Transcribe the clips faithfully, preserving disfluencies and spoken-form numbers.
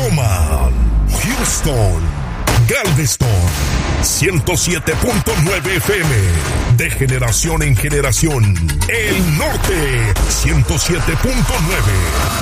Yuma, Houston, Galveston, ciento siete punto nueve F M, de generación en generación. El norte, ciento siete punto nueve,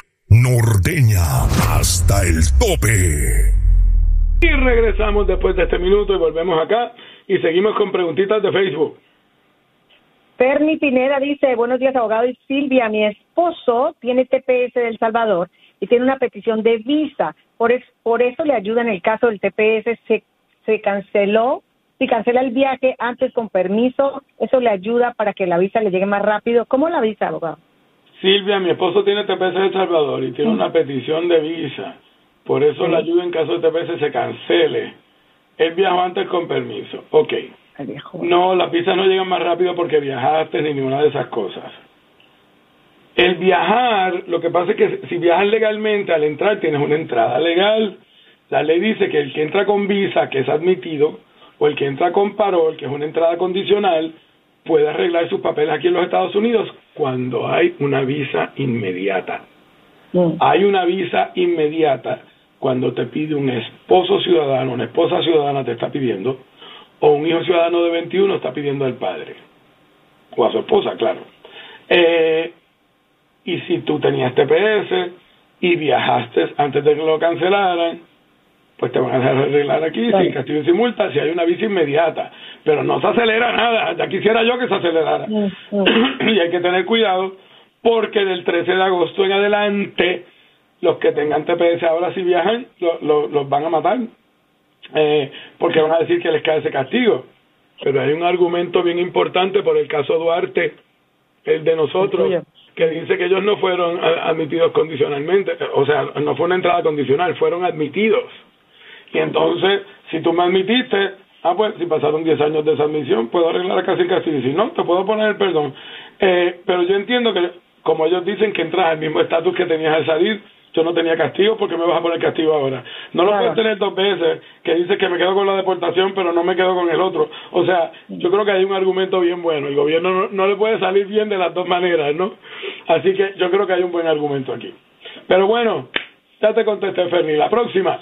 norteña hasta el tope. Y regresamos después de este minuto y volvemos acá y seguimos con preguntitas de Facebook. Ferni Pineda dice, buenos días, abogado. Y Silvia, mi esposo tiene T P S de El Salvador y tiene una petición de visa. Por, es, por eso le ayuda en el caso del T P S. Se, se canceló, si cancela el viaje antes con permiso, eso le ayuda para que la visa le llegue más rápido. ¿Cómo la visa, abogado? Silvia, mi esposo tiene T P S de El Salvador y tiene una petición de visa. Por eso sí. Le ayuda en caso de T P S se cancele. Él viajó antes con permiso. Ok. No, las visas no llegan más rápido porque viajaste ni ninguna de esas cosas. El viajar, lo que pasa es que si viajas legalmente, al entrar tienes una entrada legal. La ley dice que el que entra con visa, que es admitido, o el que entra con parol, que es una entrada condicional, puede arreglar sus papeles aquí en los Estados Unidos cuando hay una visa inmediata. Mm. Hay una visa inmediata cuando te pide un esposo ciudadano, una esposa ciudadana te está pidiendo, o un hijo ciudadano de veintiuno está pidiendo al padre, o a su esposa, claro. Eh, y si tú tenías T P S y viajaste antes de que lo cancelaran, pues te van a dejar arreglar aquí, sí, sin castigo y sin multa, si hay una visa inmediata. Pero no se acelera nada, ya quisiera yo que se acelerara. Mm, mm. Y hay que tener cuidado, porque del trece de agosto en adelante, los que tengan T P S ahora si viajan, lo, lo, los van a matar. Eh, porque van a decir que les cae ese castigo. Pero hay un argumento bien importante por el caso Duarte, el de nosotros, que dice que ellos no fueron admitidos condicionalmente, o sea, no fue una entrada condicional, fueron admitidos. Y entonces, si tú me admitiste, ah, pues, si pasaron diez años de esa admisión, puedo arreglar acá sin castigo, y si no, te puedo poner el perdón. Eh, pero yo entiendo que, como ellos dicen que entras al mismo estatus que tenías al salir, yo no tenía castigo, porque me vas a poner castigo ahora. No lo puedes tener dos veces, que dice que me quedo con la deportación, pero no me quedo con el otro. O sea, yo creo que hay un argumento bien bueno. El gobierno no, no le puede salir bien de las dos maneras, ¿no? Así que yo creo que hay un buen argumento aquí. Pero bueno, ya te contesté, Ferni. La próxima.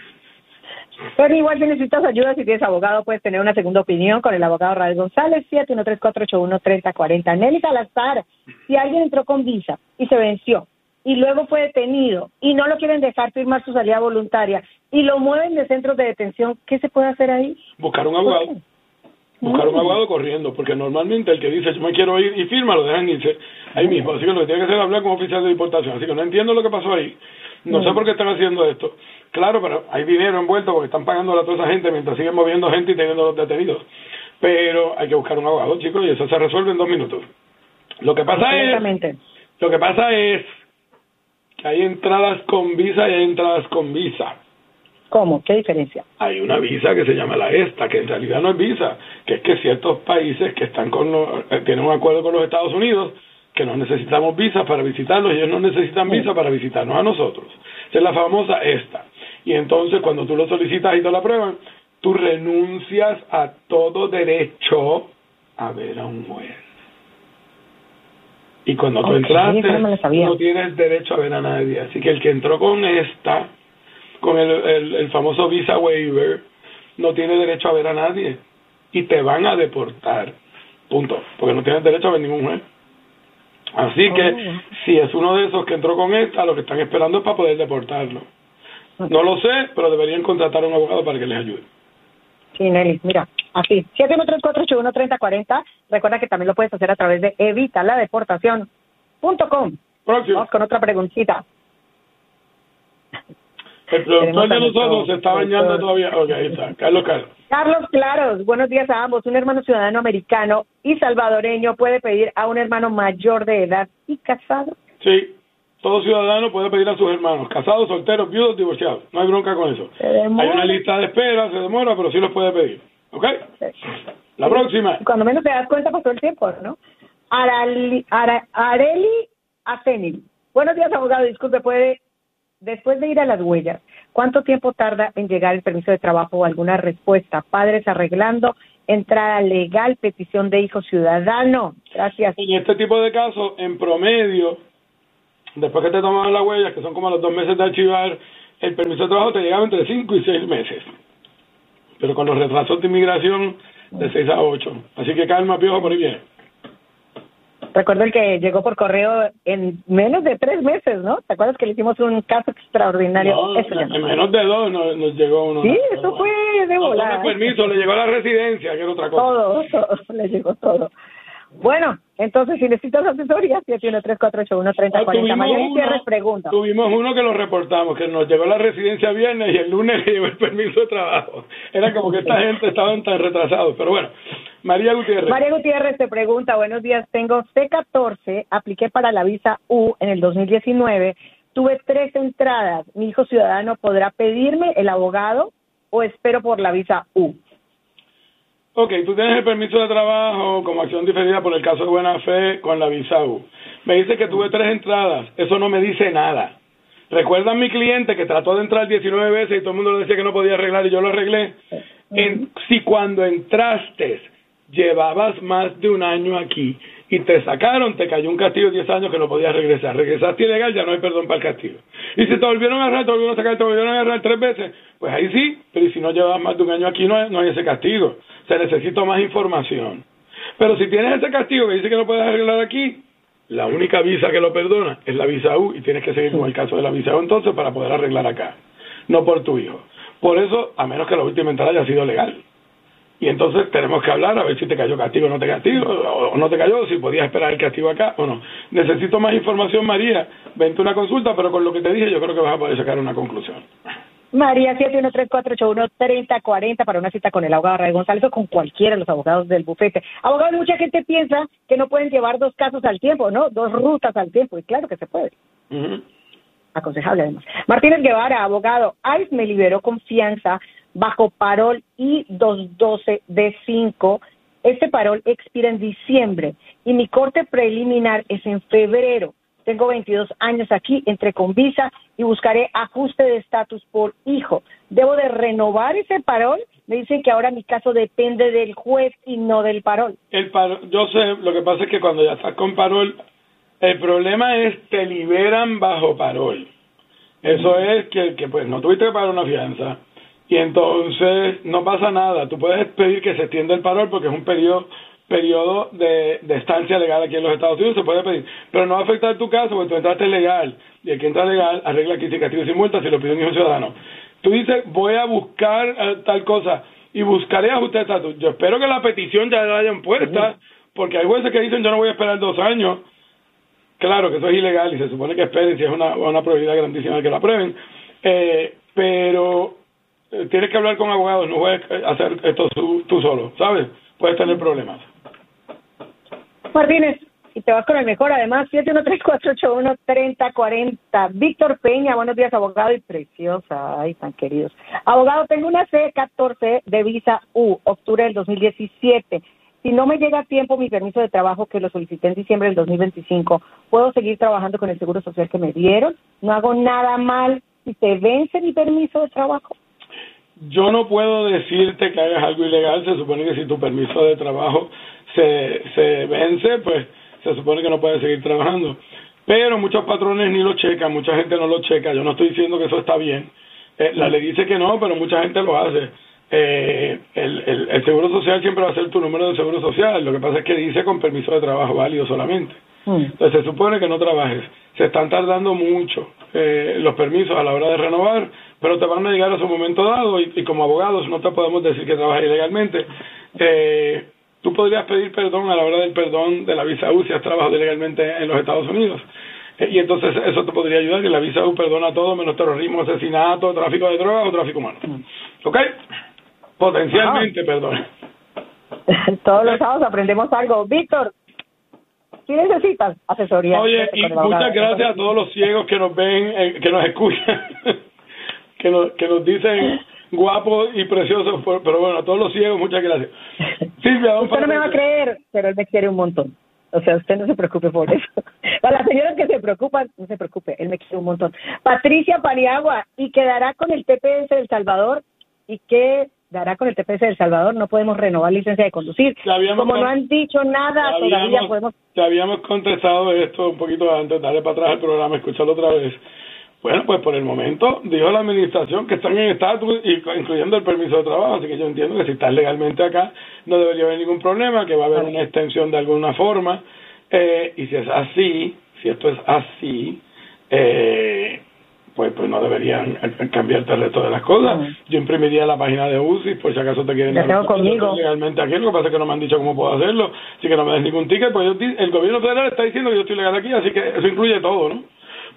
Pero igual si necesitas ayuda, si tienes abogado, puedes tener una segunda opinión con el abogado Raúl González, siete uno tres cuatro ocho uno tres cero cuatro cero. Nelly Salazar, si alguien entró con visa y se venció, y luego fue detenido, y no lo quieren dejar firmar su salida voluntaria, y lo mueven de centros de detención, ¿qué se puede hacer ahí? Buscar un abogado. Buscar un abogado corriendo, porque normalmente el que dice, yo me quiero ir, y firma, lo dejan irse ahí mismo. Así que lo que tiene que hacer es hablar con un oficial de deportación. Así que no entiendo lo que pasó ahí. No sé por qué están haciendo esto. Claro, pero hay dinero envuelto porque están pagando a toda esa gente mientras siguen moviendo gente y teniendo los detenidos. Pero hay que buscar un abogado, chicos, y eso se resuelve en dos minutos. Lo que pasa es, lo que pasa es que hay entradas con visa y hay entradas con visa. ¿Cómo? ¿Qué diferencia? Hay una visa que se llama la ESTA, que en realidad no es visa, que es que ciertos países que están con los, eh, tienen un acuerdo con los Estados Unidos, que no necesitamos visa para visitarlos, y ellos no necesitan visa para visitarnos a nosotros. Esa es la famosa ESTA. Y entonces, cuando tú lo solicitas y te lo aprueban, tú renuncias a todo derecho a ver a un juez. Y cuando okay, tú entraste, no, no tienes derecho a ver a nadie. Así que el que entró con esta, con el, el, el famoso visa waiver, no tiene derecho a ver a nadie. Y te van a deportar. Punto. Porque no tienes derecho a ver ningún juez. Así que, oh. si es uno de esos que entró con esta, lo que están esperando es para poder deportarlo. Okay. No lo sé, pero deberían contratar a un abogado para que les ayude. Sí, Nelly, mira, así, siete uno tres cuatro ocho uno tres cero cuatro cero. Recuerda que también lo puedes hacer a través de evita la deportación punto com. Próximo. Vamos con otra preguntita. El productor de nosotros se está bañando todavía. Ok, ahí está. Carlos Carlos. Carlos Claros, buenos días a ambos. Un hermano ciudadano americano y salvadoreño puede pedir a un hermano mayor de edad y casado. Sí, todo ciudadano puede pedir a sus hermanos, casados, solteros, viudos, divorciados. No hay bronca con eso. Hay una lista de espera, se demora, pero sí los puede pedir. ¿Ok? Sí. La próxima. Cuando menos te das cuenta pasó el tiempo, ¿no? Arali, Ara, Areli Acenil. Buenos días, abogado. Disculpe, ¿puede, después de ir a las huellas, cuánto tiempo tarda en llegar el permiso de trabajo o alguna respuesta? Padres arreglando, entrada legal, petición de hijo ciudadano. Gracias. En este tipo de casos, en promedio, después que te toman las huellas, que son como los dos meses de archivar el permiso de trabajo te llegaba entre cinco y seis meses. Pero con los retrasos de inmigración, de seis a ocho. Así que calma, Piojo, por ahí viene. Recuerdo el que llegó por correo en menos de tres meses, ¿no? ¿Te acuerdas que le hicimos un caso extraordinario? No, eso en no menos de dos nos, nos llegó uno. Sí, eso fue de volar. No, permiso, le llegó a la residencia, que era otra cosa. Todo, todo, le llegó todo. Bueno, entonces, si necesitas asesoría, siete uno tres cuatro ocho uno tres cero cuatro cero. Mayor Gutiérrez pregunta. Tuvimos uno que lo reportamos, que nos llegó a la residencia viernes y el lunes le llegó el permiso de trabajo. Era como que esta gente estaban tan retrasados, pero bueno. María Gutiérrez. María Gutiérrez te pregunta, buenos días, tengo C catorce, apliqué para la visa U en el dos mil diecinueve, tuve tres entradas, mi hijo ciudadano podrá pedirme el abogado o espero por la visa U. Ok, tú tienes el permiso de trabajo como acción diferida por el caso de buena fe con la visa U. Me dice que tuve tres entradas, eso no me dice nada. ¿Recuerdan mi cliente que trató de entrar diecinueve veces y todo el mundo le decía que no podía arreglar y yo lo arreglé? En, si cuando entraste llevabas más de un año aquí y te sacaron, te cayó un castigo de diez años que no podías regresar. Regresaste ilegal, ya no hay perdón para el castigo. Y si te volvieron a agarrar, te volvieron a sacar, te volvieron a agarrar tres veces, pues ahí sí, pero si no llevas más de un año aquí no hay, no hay ese castigo. Se necesita más información. Pero si tienes ese castigo que dice que no puedes arreglar aquí, la única visa que lo perdona es la visa U y tienes que seguir con el caso de la visa U entonces para poder arreglar acá, no por tu hijo. Por eso, a menos que la última entrada haya sido legal. Y entonces tenemos que hablar a ver si te cayó castigo o no te castigo, o no te cayó, si podías esperar el castigo acá o no. Necesito más información, María. Vente una consulta, pero con lo que te dije yo creo que vas a poder sacar una conclusión. María, siete uno tres cuatro ocho uno tres cero cuatro cero para una cita con el abogado Rafael González o con cualquiera de los abogados del bufete. Abogados, mucha gente piensa que no pueden llevar dos casos al tiempo, ¿no? Dos rutas al tiempo, y claro que se puede. Uh-huh. Aconsejable además. Martínez Guevara, abogado, I C E me liberó con fianza bajo parol I doscientos doce D cinco. Este parol expira en diciembre y mi corte preliminar es en febrero. Tengo veintidós años aquí, entré con visa y buscaré ajuste de estatus por hijo. ¿Debo de renovar ese parol? Me dicen que ahora mi caso depende del juez y no del parol. El parol, yo sé, lo que pasa es que cuando ya estás con parol, el problema es te liberan bajo parol. Eso es que, que pues no tuviste que pagar una fianza y entonces no pasa nada. Tú puedes pedir que se extienda el parol porque es un periodo periodo de, de estancia legal aquí en los Estados Unidos, se puede pedir, pero no va a afectar tu caso porque tú entraste legal y el que entra legal arregla aquí sin castigo y sin multa si lo pide un hijo ciudadano. Tú dices, voy a buscar uh, tal cosa y buscaré ajuste de estatus. Yo espero que la petición ya la hayan puesta, porque hay jueces que dicen yo no voy a esperar dos años. Claro que eso es ilegal y se supone que esperen si es una, una probabilidad grandísima de que la aprueben, eh, pero eh, tienes que hablar con abogados, no puedes hacer esto tú, tú solo, ¿sabes? Puedes tener problemas. Martínez, y te vas con el mejor, además, siete uno tres cuatro ocho uno tres cero cuatro cero. Víctor Peña, buenos días, abogado, y preciosa, ay, tan queridos. Abogado, tengo una C catorce de visa U, octubre del dos mil diecisiete. Si no me llega a tiempo mi permiso de trabajo, que lo solicité en diciembre del dos mil veinticinco, ¿puedo seguir trabajando con el seguro social que me dieron? ¿No hago nada mal si se vence mi permiso de trabajo? Yo no puedo decirte que hagas algo ilegal. Se supone que si tu permiso de trabajo se, se vence, pues se supone que no puedes seguir trabajando. Pero muchos patrones ni lo checan, mucha gente no lo checa. Yo no estoy diciendo que eso está bien. Eh, la ley dice que no, pero mucha gente lo hace. Eh, el, el, el seguro social siempre va a ser tu número de seguro social. Lo que pasa es que dice con permiso de trabajo válido solamente. Mm. Entonces se supone que no trabajes. Se están tardando mucho eh, los permisos a la hora de renovar, pero te van a llegar a su momento dado y, y como abogados no te podemos decir que trabajas ilegalmente. Eh, tú podrías pedir perdón a la hora del perdón de la visa U si has trabajado ilegalmente en los Estados Unidos. Eh, y entonces eso te podría ayudar, que la visa U perdona todo menos terrorismo, asesinato, tráfico de drogas o tráfico humano. ¿Ok? Potencialmente, wow. Perdón. Todos los sábados aprendemos algo. Víctor, ¿sí necesitas asesoría? Oye, y muchas gracias a todos los ciegos que nos ven, eh, que nos escuchan, que nos que nos dicen guapos y preciosos, pero bueno, a todos los ciegos, muchas gracias. Silvia, don usted no me va a creer, pero él me quiere un montón. O sea, usted no se preocupe por eso. Para las señoras que se preocupan, no se preocupe, él me quiere un montón. Patricia Paniagua, ¿y quedará con el T P S de El Salvador? ¿Y qué dará con el T P S de El Salvador? No podemos renovar licencia de conducir. Como con... no han dicho nada, habíamos, todavía podemos... Te habíamos contestado esto un poquito antes, dale para atrás el programa, escúchalo otra vez. Bueno, pues por el momento dijo la administración que están en estatus, incluyendo el permiso de trabajo, así que yo entiendo que si estás legalmente acá no debería haber ningún problema, que va a haber una extensión de alguna forma, eh, y si es así, si esto es así, eh, pues pues no deberían cambiarte el resto de las cosas. Uh-huh. Yo imprimiría la página de U C I S por si acaso te quieren dar conmigo legalmente aquí, lo que pasa es que no me han dicho cómo puedo hacerlo, así que no me des ningún ticket, pues yo, el gobierno federal está diciendo que yo estoy legal aquí, así que eso incluye todo, ¿no?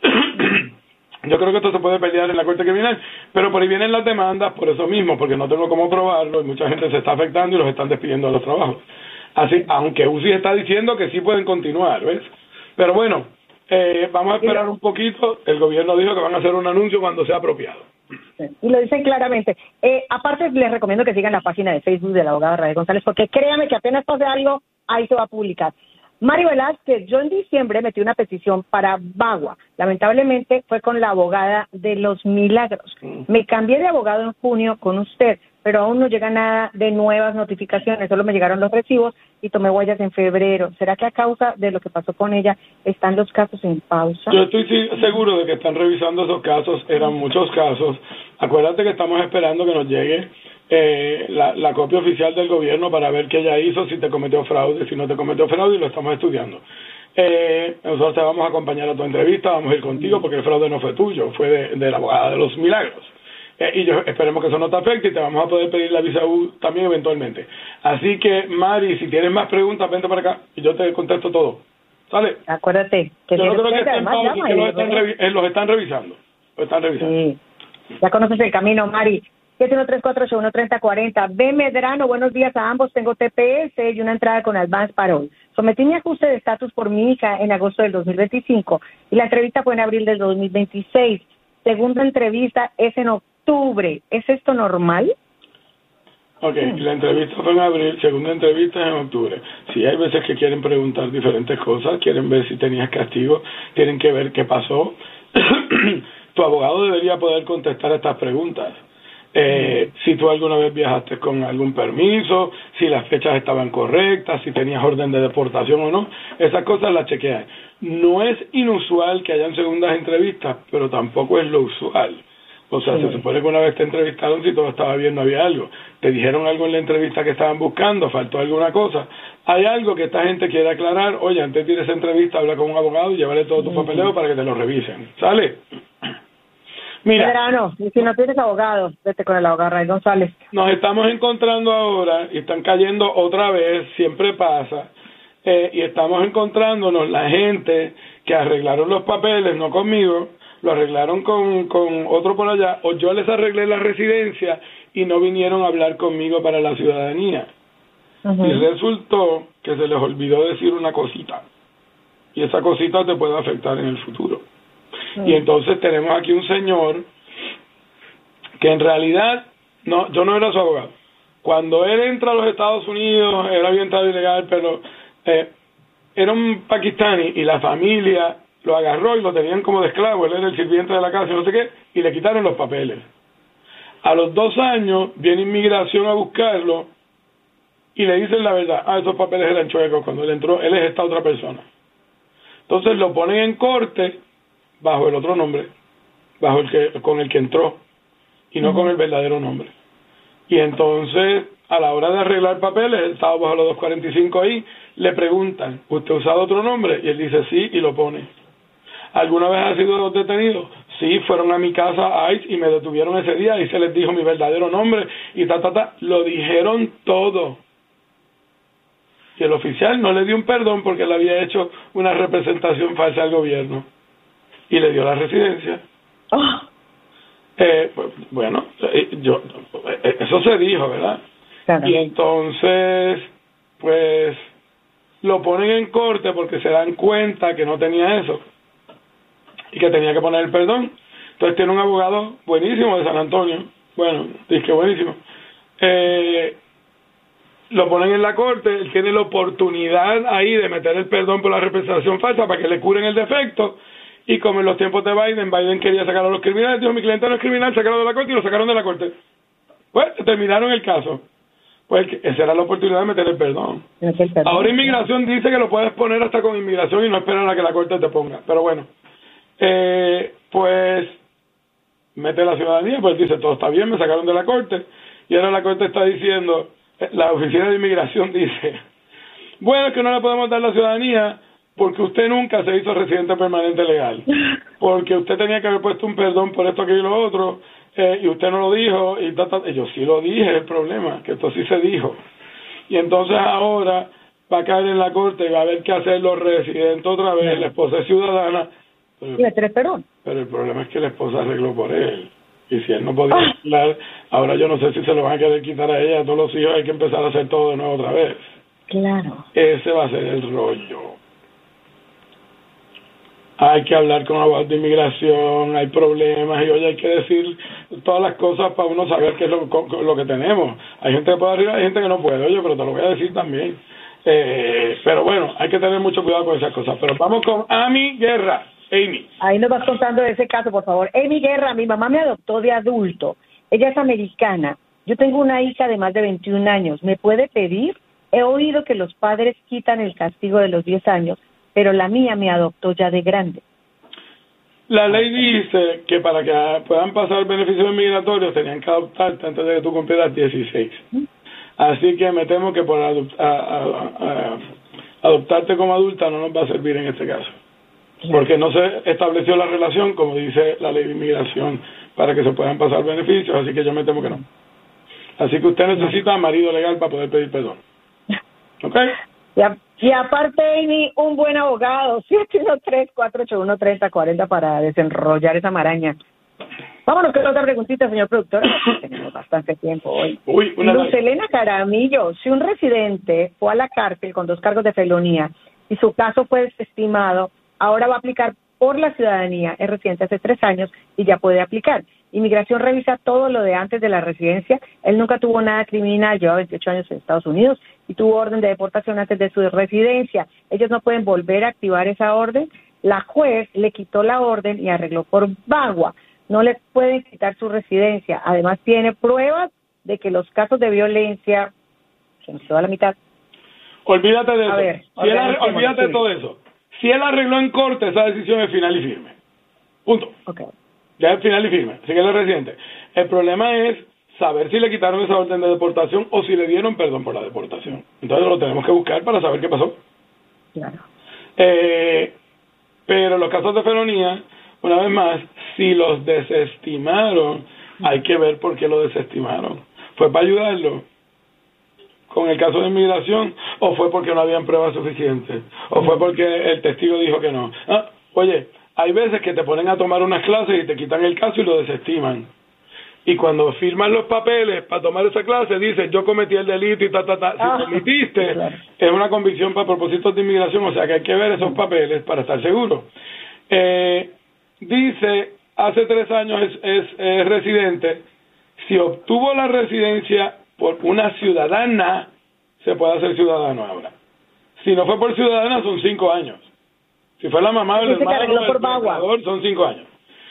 Yo creo que esto se puede pelear en la Corte Criminal, pero por ahí vienen las demandas por eso mismo, porque no tengo cómo probarlo y mucha gente se está afectando y los están despidiendo de los trabajos. Así, aunque U C I S está diciendo que sí pueden continuar, ¿ves? Pero bueno, eh, vamos a esperar un poquito. El gobierno dijo que van a hacer un anuncio cuando sea apropiado. Y lo dicen claramente. Eh, aparte, les recomiendo que sigan la página de Facebook de la abogada Raquel González, porque créame que apenas pase algo, ahí se va a publicar. Mari Velázquez, yo en diciembre metí una petición para Bagua. Lamentablemente fue con la abogada de los milagros. Me cambié de abogado en junio con usted, pero aún no llega nada de nuevas notificaciones. Solo me llegaron los recibos y tomé huellas en febrero. ¿Será que a causa de lo que pasó con ella están los casos en pausa? Yo estoy seguro de que están revisando esos casos. Eran muchos casos. Acuérdate que estamos esperando que nos llegue Eh, la, la copia oficial del gobierno para ver qué ella hizo, si te cometió fraude, si no te cometió fraude, y lo estamos estudiando. Eh, nosotros te vamos a acompañar a tu entrevista, vamos a ir contigo porque el fraude no fue tuyo, fue de, de la abogada de los milagros. Eh, y yo esperemos que eso no te afecte y te vamos a poder pedir la visa U también eventualmente. Así que, Mari, si tienes más preguntas, vente para acá y yo te contesto todo. ¿Sale? Acuérdate que yo no creo que estén pausa, que los están, revi eh, los están revisando. Los están revisando. Sí. Ya conoces el camino, Mari. siete uno tres cuatro ocho uno tres cero cuatro cero. B. Medrano, buenos días a ambos. Tengo T P S y una entrada con Advance Parole. Sometí mi ajuste de estatus por mi hija en agosto del dos mil veinticinco y la entrevista fue en abril del dos mil veintiséis. Segunda entrevista es en octubre. ¿Es esto normal? Ok, la entrevista fue en abril, segunda entrevista es en octubre. Sí, hay veces que quieren preguntar diferentes cosas, quieren ver si tenías castigo, tienen que ver qué pasó. Tu abogado debería poder contestar estas preguntas. Eh, si tú alguna vez viajaste con algún permiso, si las fechas estaban correctas, si tenías orden de deportación o no, esas cosas las chequean. No es inusual que hayan segundas entrevistas, pero tampoco es lo usual. O sea, sí. Se supone que una vez te entrevistaron, si todo estaba bien, no había algo. Te dijeron algo en la entrevista que estaban buscando, faltó alguna cosa. Hay algo que esta gente quiere aclarar. Oye, antes de ir a esa entrevista, habla con un abogado y llévale todo tu papeleo para que te lo revisen. ¿Sale? Mira, Medrano, y si no tienes abogado, vete con el abogado Raquel González. Nos estamos encontrando ahora y están cayendo otra vez, siempre pasa, eh, y estamos encontrándonos la gente que arreglaron los papeles, no conmigo, lo arreglaron con, con otro por allá, o yo les arreglé la residencia y no vinieron a hablar conmigo para la ciudadanía. Uh-huh. Y resultó que se les olvidó decir una cosita, y esa cosita te puede afectar en el futuro. Y entonces tenemos aquí un señor que en realidad, no, yo no era su abogado. Cuando él entra a los Estados Unidos, él había entrado ilegal, pero eh, era un pakistaní y la familia lo agarró y lo tenían como de esclavo. Él era el sirviente de la casa y no sé qué, y le quitaron los papeles. A los dos años viene inmigración a buscarlo y le dicen la verdad. Ah, esos papeles eran chuecos. Cuando él entró, él es esta otra persona. Entonces lo ponen en corte bajo el otro nombre, bajo el que con el que entró y no uh-huh. con el verdadero nombre. Y entonces, a la hora de arreglar papeles, él estaba bajo los dos cuarenta y cinco ahí, le preguntan, ¿usted ha usado otro nombre? Y él dice sí, y lo pone. ¿Alguna vez ha sido detenido? Sí, fueron a mi casa a ICE y me detuvieron ese día y se les dijo mi verdadero nombre y ta, ta, ta. Lo dijeron todo. Y el oficial no le dio un perdón porque él había hecho una representación falsa al gobierno. Y le dio la residencia. Oh. Eh, pues, bueno, yo eso se dijo, ¿verdad? Claro. Y entonces, pues, lo ponen en corte porque se dan cuenta que no tenía eso y que tenía que poner el perdón. Entonces tiene un abogado buenísimo de San Antonio, bueno, dice que buenísimo. Eh, lo ponen en la corte, él tiene la oportunidad ahí de meter el perdón por la representación falsa para que le curen el defecto. Y como en los tiempos de Biden, Biden quería sacar a los criminales, dijo, mi cliente no es criminal, sacarlo de la corte y lo sacaron de la corte. Pues terminaron el caso. Pues esa era la oportunidad de meter el perdón. El perdón. Ahora inmigración dice que lo puedes poner hasta con inmigración y no esperan a que la corte te ponga. Pero bueno, Eh, pues mete la ciudadanía, pues dice, todo está bien, me sacaron de la corte, y ahora la corte está diciendo, la oficina de inmigración dice, bueno, es que no le podemos dar la ciudadanía porque usted nunca se hizo residente permanente legal, porque usted tenía que haber puesto un perdón por esto, aquello y lo otro, eh, y usted no lo dijo, y, ta, ta, y yo sí lo dije, el problema, que esto sí se dijo, y entonces ahora va a caer en la corte y va a haber que hacer los residentes otra vez, la esposa es ciudadana, pero, y el perdón. Pero el problema es que la esposa arregló por él, y si él no podía arreglar, ahora yo no sé si se lo van a querer quitar a ella, a todos los hijos, hay que empezar a hacer todo de nuevo otra vez. Claro. Ese va a ser el rollo. Hay que hablar con abogados de inmigración, hay problemas, y oye, hay que decir todas las cosas para uno saber qué es lo, lo que tenemos. Hay gente que puede arreglar, hay gente que no puede, oye, pero te lo voy a decir también. Eh, pero bueno, hay que tener mucho cuidado con esas cosas. Pero vamos con Amy Guerra. Amy. Ahí nos vas contando de ese caso, por favor. Amy Guerra, mi mamá me adoptó de adulto. Ella es americana. Yo tengo una hija de más de veintiún años. ¿Me puede pedir? He oído que los padres quitan el castigo de los diez años, pero la mía me adoptó ya de grande. La ley dice que para que puedan pasar beneficios migratorios tenían que adoptarte antes de que tú cumplieras dieciséis. ¿Mm? Así que me temo que por adopt a, a, a, adoptarte como adulta no nos va a servir en este caso. Porque no se estableció la relación, como dice la ley de inmigración, para que se puedan pasar beneficios, así que yo me temo que no. Así que usted necesita marido legal para poder pedir perdón. ¿Ok? Y, a, y aparte, Amy, un buen abogado, siete uno tres, cuatro ocho uno, tres cero cuatro cero para desenrollar esa maraña. Vámonos con otra preguntita, señor productor. Tenemos bastante tiempo hoy. Uy, una Luz Elena Caramillo, si un residente fue a la cárcel con dos cargos de felonía y su caso fue desestimado, ahora va a aplicar por la ciudadanía, es residente hace tres años y ya puede aplicar. Inmigración revisa todo lo de antes de la residencia. Él nunca tuvo nada criminal, lleva veintiocho años en Estados Unidos y tuvo orden de deportación antes de su residencia. Ellos no pueden volver a activar esa orden. La juez le quitó la orden y arregló por vagua. No le pueden quitar su residencia. Además tiene pruebas de que los casos de violencia, se nos quedó a la mitad. Olvídate de eso. A ver, si él, olvídate de todo eso. Si él arregló en corte, esa decisión es final y firme. Punto. Okay. Ya es final y firme. Así que él es residente. El problema es saber si le quitaron esa orden de deportación o si le dieron perdón por la deportación. Entonces lo tenemos que buscar para saber qué pasó. Claro. Eh, pero los casos de felonía, una vez más, si los desestimaron, hay que ver por qué lo desestimaron. ¿Fue para ayudarlo con el caso de inmigración o fue porque no habían pruebas suficientes o fue porque el testigo dijo que no? Ah, oye, hay veces que te ponen a tomar unas clases y te quitan el caso y lo desestiman, y cuando firman los papeles para tomar esa clase dice yo cometí el delito y ta ta ta. Si ah, cometiste, claro, es una convicción para propósitos de inmigración, o sea que hay que ver esos papeles para estar seguro. Eh, dice hace tres años es, es, es residente. Si obtuvo la residencia por una ciudadana, se puede hacer ciudadano ahora. Si no fue por ciudadana, son cinco años. Si fue la mamá o el hermano del trabajador, son cinco años.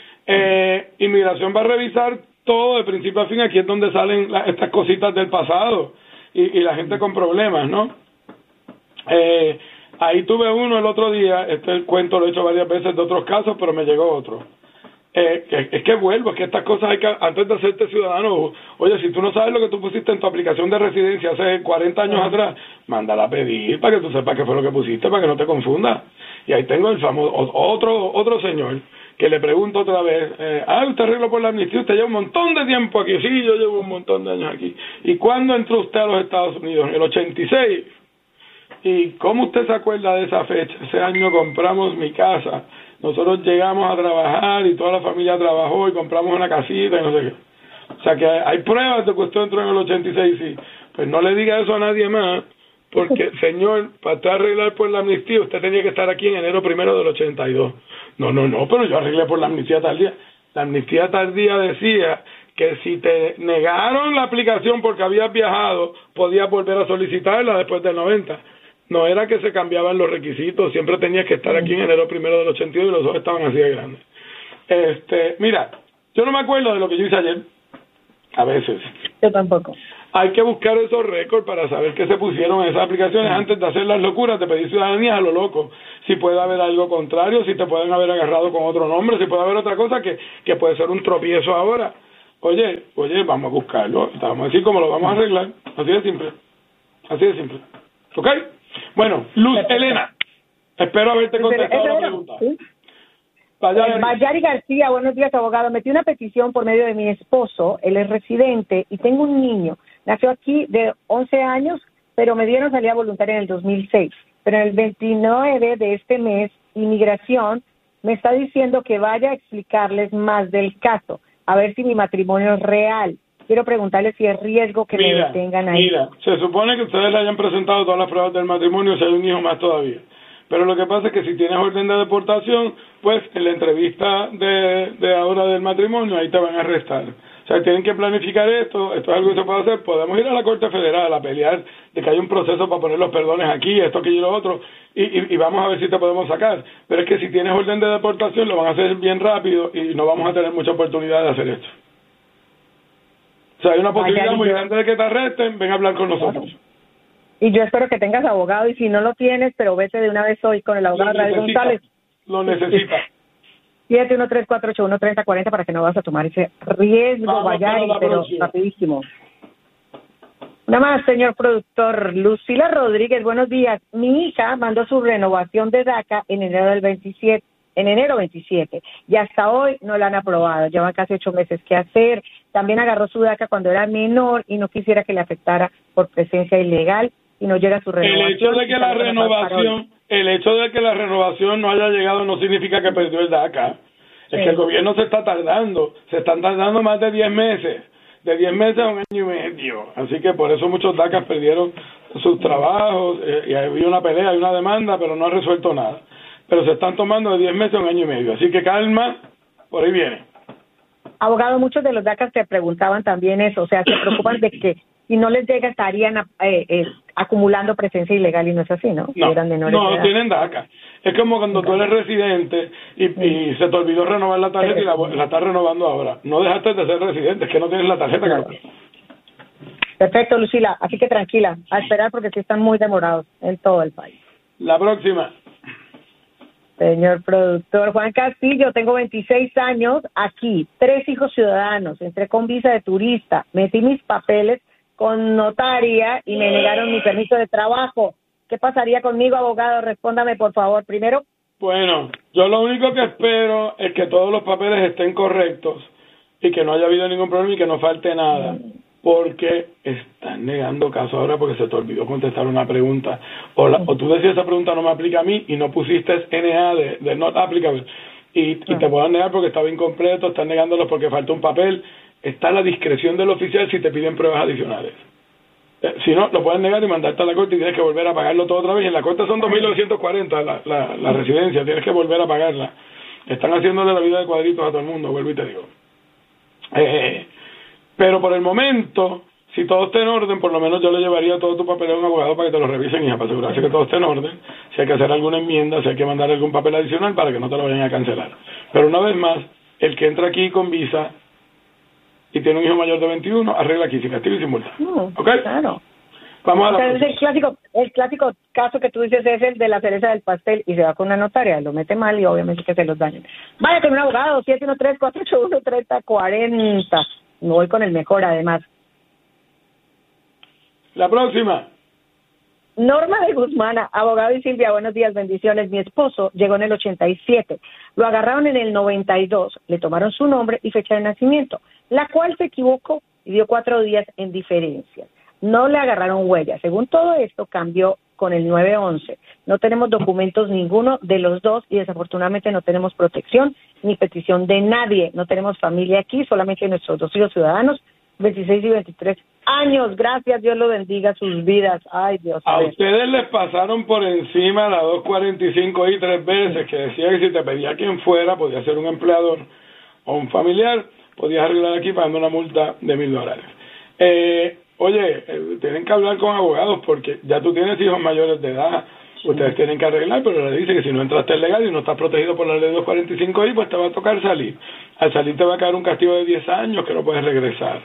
Eh, inmigración va a revisar todo de principio a fin. Aquí es donde salen la, estas cositas del pasado y, y la gente con problemas, ¿no? Eh, ahí tuve uno el otro día, este cuento lo he hecho varias veces de otros casos, pero me llegó otro. Eh, que, es que vuelvo, es que estas cosas hay que, antes de hacerte ciudadano, oye, si tú no sabes lo que tú pusiste en tu aplicación de residencia hace cuarenta años atrás, mándala a pedir para que tú sepas qué fue lo que pusiste, para que no te confundas. Y ahí tengo el famoso, otro otro señor, que le pregunto otra vez, eh, ah, usted arregló por la amnistía, usted lleva un montón de tiempo aquí, sí, yo llevo un montón de años aquí. ¿Y cuándo entró usted a los Estados Unidos? En el ochenta y seis. ¿Y cómo usted se acuerda de esa fecha? Ese año compramos mi casa. Nosotros llegamos a trabajar y toda la familia trabajó y compramos una casita y no sé qué. O sea que hay pruebas de que usted entró en el ochenta y seis, sí. Pues no le diga eso a nadie más, porque, señor, para usted arreglar por la amnistía, usted tenía que estar aquí en enero primero del ochenta y dos. No, no, no, pero yo arreglé por la amnistía tardía. La amnistía tardía decía que si te negaron la aplicación porque habías viajado, podías volver a solicitarla después del noventa. No era que se cambiaban los requisitos, siempre tenías que estar aquí en enero primero del ochenta y dos y los dos estaban así de grandes. Este, mira, yo no me acuerdo de lo que yo hice ayer, a veces, Yo tampoco. Hay que buscar esos récords para saber qué se pusieron en esas aplicaciones antes de hacer las locuras de pedir ciudadanía a lo loco. Si puede haber algo contrario, si te pueden haber agarrado con otro nombre, si puede haber otra cosa que, que puede ser un tropiezo ahora. Oye, oye, vamos a buscarlo, vamos a decir cómo lo vamos a arreglar. Así de simple. Así de simple. ¿Ok? Bueno, Luz Perfecto. Elena, espero haberte contestado la pregunta. ¿Sí? Vallari García, buenos días, abogado. Metí una petición por medio de mi esposo, él es residente y tengo un niño. Nació aquí de once años, pero me dieron salida voluntaria en el dos mil seis. Pero en el veintinueve de este mes, Inmigración me está diciendo que vaya a explicarles más del caso, a ver si mi matrimonio es real. Quiero preguntarle si es riesgo que mira, me detengan ahí. Mira, se supone que ustedes le hayan presentado todas las pruebas del matrimonio si hay un hijo más todavía. Pero lo que pasa es que si tienes orden de deportación, pues en la entrevista de, de ahora del matrimonio, ahí te van a arrestar. O sea, tienen que planificar esto, esto es algo que se puede hacer. Podemos ir a la Corte Federal a pelear de que hay un proceso para poner los perdones aquí, esto, aquello y lo otro, y, y, y vamos a ver si te podemos sacar. Pero es que si tienes orden de deportación, lo van a hacer bien rápido y no vamos a tener mucha oportunidad de hacer esto. O sea, hay una posibilidad muy grande de que te arresten, ven a hablar con nosotros. Y yo espero que tengas abogado, y si no lo tienes, pero vete de una vez hoy con el abogado Radio González. Lo necesita. siete uno tres, cuatro ocho uno, tres cero cuatro cero para que no vas a tomar ese riesgo, Vallari, pero rapidísimo. Nada más, señor productor. Lucila Rodríguez, buenos días. Mi hija mandó su renovación de DACA en enero del veintisiete, en enero veintisiete, y hasta hoy no la han aprobado. Llevan casi ocho meses que hacer. También agarró su DACA cuando era menor y no quisiera que le afectara por presencia ilegal y no llega a su renovación. El hecho de que la renovación, el hecho de que la renovación no haya llegado no significa que perdió el DACA. Es sí. que el gobierno se está tardando, se están tardando más de diez meses, de diez meses a un año y medio. Así que por eso muchos DACAs perdieron sus trabajos, eh, y había una pelea, hay una demanda, pero no ha resuelto nada. Pero se están tomando de diez meses a un año y medio. Así que calma, por ahí viene. Abogado, muchos de los DACAs te preguntaban también eso, o sea, se preocupan de que si no les llega estarían eh, eh, acumulando presencia ilegal, y no es así, ¿no? No, no tienen DACA. Es como cuando tú eres residente y, sí. y se te olvidó renovar la tarjeta y la, la estás renovando ahora. No dejaste de ser residente, es que no tienes la tarjeta, cabrón. Perfecto, Lucila. Así que tranquila, a esperar porque sí están muy demorados en todo el país. La próxima. Señor productor, Juan Castillo, tengo veintiséis años aquí, tres hijos ciudadanos, entré con visa de turista, metí mis papeles con notaria y me negaron mi permiso de trabajo. ¿Qué pasaría conmigo, abogado? Respóndame, por favor, primero. Bueno, yo lo único que espero es que todos los papeles estén correctos y que no haya habido ningún problema y que no falte nada. Porque están negando caso ahora porque se te olvidó contestar una pregunta. O, la, o tú decías, esa pregunta no me aplica a mí y no pusiste N A de, de not applicable. Y, y te puedan negar porque estaba incompleto, están negándolos porque falta un papel. Está a la discreción del oficial si te piden pruebas adicionales. Eh, si no, lo pueden negar y mandarte a la corte y tienes que volver a pagarlo todo otra vez. Y en la corte son dos mil novecientos cuarenta la, la, la residencia, tienes que volver a pagarla. Están haciéndole la vida de cuadritos a todo el mundo, vuelvo y te digo. Eh... Pero por el momento, si todo está en orden, por lo menos yo le llevaría todo tu papel a un abogado para que te lo revisen, hija, para asegurarse que todo esté en orden. Si hay que hacer alguna enmienda, si hay que mandar algún papel adicional para que no te lo vayan a cancelar. Pero una vez más, el que entra aquí con visa y tiene un hijo mayor de veintiuno, arregla aquí sin castigo y sin multa. No, ¿Ok? Claro. Vamos a la o sea, es el clásico, el clásico caso que tú dices es el de la cereza del pastel y se va con una notaria, lo mete mal y obviamente que se los dañen. Vaya con un abogado, siete uno tres, cuatro ocho uno, tres cero cuatro cero. No voy con el mejor, además. La próxima. Norma de Guzmán, abogado y Silvia, buenos días, bendiciones. Mi esposo llegó en el ochenta y siete, lo agarraron en el noventa y dos, le tomaron su nombre y fecha de nacimiento, la cual se equivocó y dio cuatro días en diferencia. No le agarraron huella. Según todo esto, cambió con el nueve once. No tenemos documentos ninguno de los dos y desafortunadamente no tenemos protección ni petición de nadie. No tenemos familia aquí, solamente nuestros dos hijos ciudadanos, veintiséis y veintitrés años. Gracias, Dios lo bendiga sus vidas. Ay, Dios. A, a ustedes les pasaron por encima la dos cuarenta y cinco y tres veces, que decía que si te pedía quien fuera, podía ser un empleador o un familiar, podías arreglar aquí pagando una multa de mil dólares. Eh... Oye, eh, tienen que hablar con abogados porque ya tú tienes hijos mayores de edad, ustedes tienen que arreglar, pero le dice que si no entraste legal y no estás protegido por la ley dos cuarenta y cinco I, pues te va a tocar salir. Al salir te va a caer un castigo de diez años que no puedes regresar.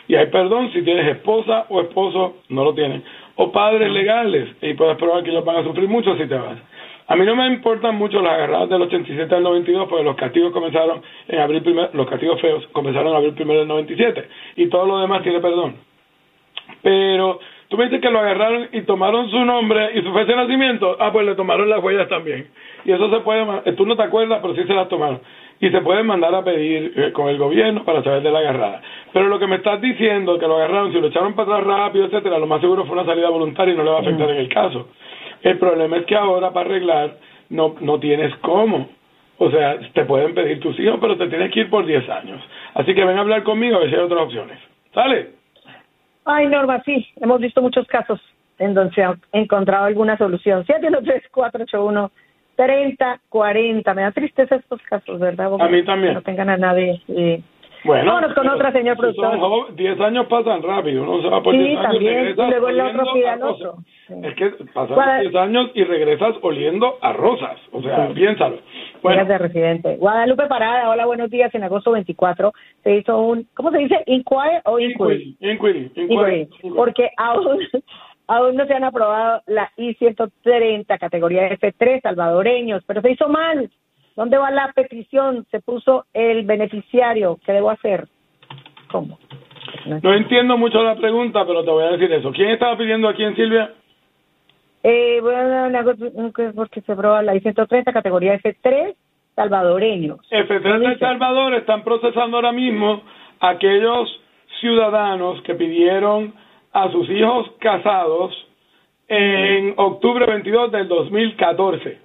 Y hay perdón si tienes esposa o esposo, no lo tienes, o padres legales, y puedes probar que ellos van a sufrir mucho si te vas. A mí no me importan mucho las agarradas del ochenta y siete al noventa y dos, porque los castigos comenzaron en abril primero, los castigos feos comenzaron en abril primero del noventa y siete, y todo lo demás tiene perdón. Pero tú me dices que lo agarraron y tomaron su nombre y su fecha de nacimiento, ah, pues le tomaron las huellas también. Y eso se puede, tú no te acuerdas, pero sí se las tomaron. Y se pueden mandar a pedir eh, con el gobierno para saber de la agarrada. Pero lo que me estás diciendo, que lo agarraron, si lo echaron para atrás rápido, etcétera, lo más seguro fue una salida voluntaria y no le va a afectar en el caso. El problema es que ahora para arreglar no no tienes cómo. O sea, te pueden pedir tus hijos, pero te tienes que ir por diez años. Así que ven a hablar conmigo a ver si hay otras opciones. ¿Sale? Ay, Norma, sí, hemos visto muchos casos en donde se ha encontrado alguna solución. siete uno tres, cuatro ocho uno, tres cero cuatro cero. Me da tristeza estos casos, ¿verdad? Porque a mí también. No tengan a nadie. Y... Bueno, vámonos con otra, señor productor. diez años pasan rápido, uno se va por sí, diez años también, y regresas y luego el otro pide al otro. Sí. Es que pasan diez años y regresas oliendo a rosas, o sea, sí. Piénsalo. Bueno. Días de residente. Guadalupe Parada, hola, buenos días. En agosto veinticuatro se hizo un, ¿cómo se dice? ¿Inquiry o inquiry? Inquiry. Inquiry. Inquiry. Inquiry. Porque aún, aún no se han aprobado la I ciento treinta, categoría F tres, salvadoreños, pero se hizo mal. ¿Dónde va la petición? Se puso el beneficiario. ¿Qué debo hacer? ¿Cómo? No, no entiendo mucho la pregunta, pero te voy a decir eso. ¿Quién estaba pidiendo a quién, Silvia? Eh, bueno, porque se aprobó la I ciento treinta, categoría F tres, salvadoreños. F tres de El Salvador están procesando ahora mismo aquellos ciudadanos que pidieron a sus hijos casados en octubre veintidós del dos mil catorce.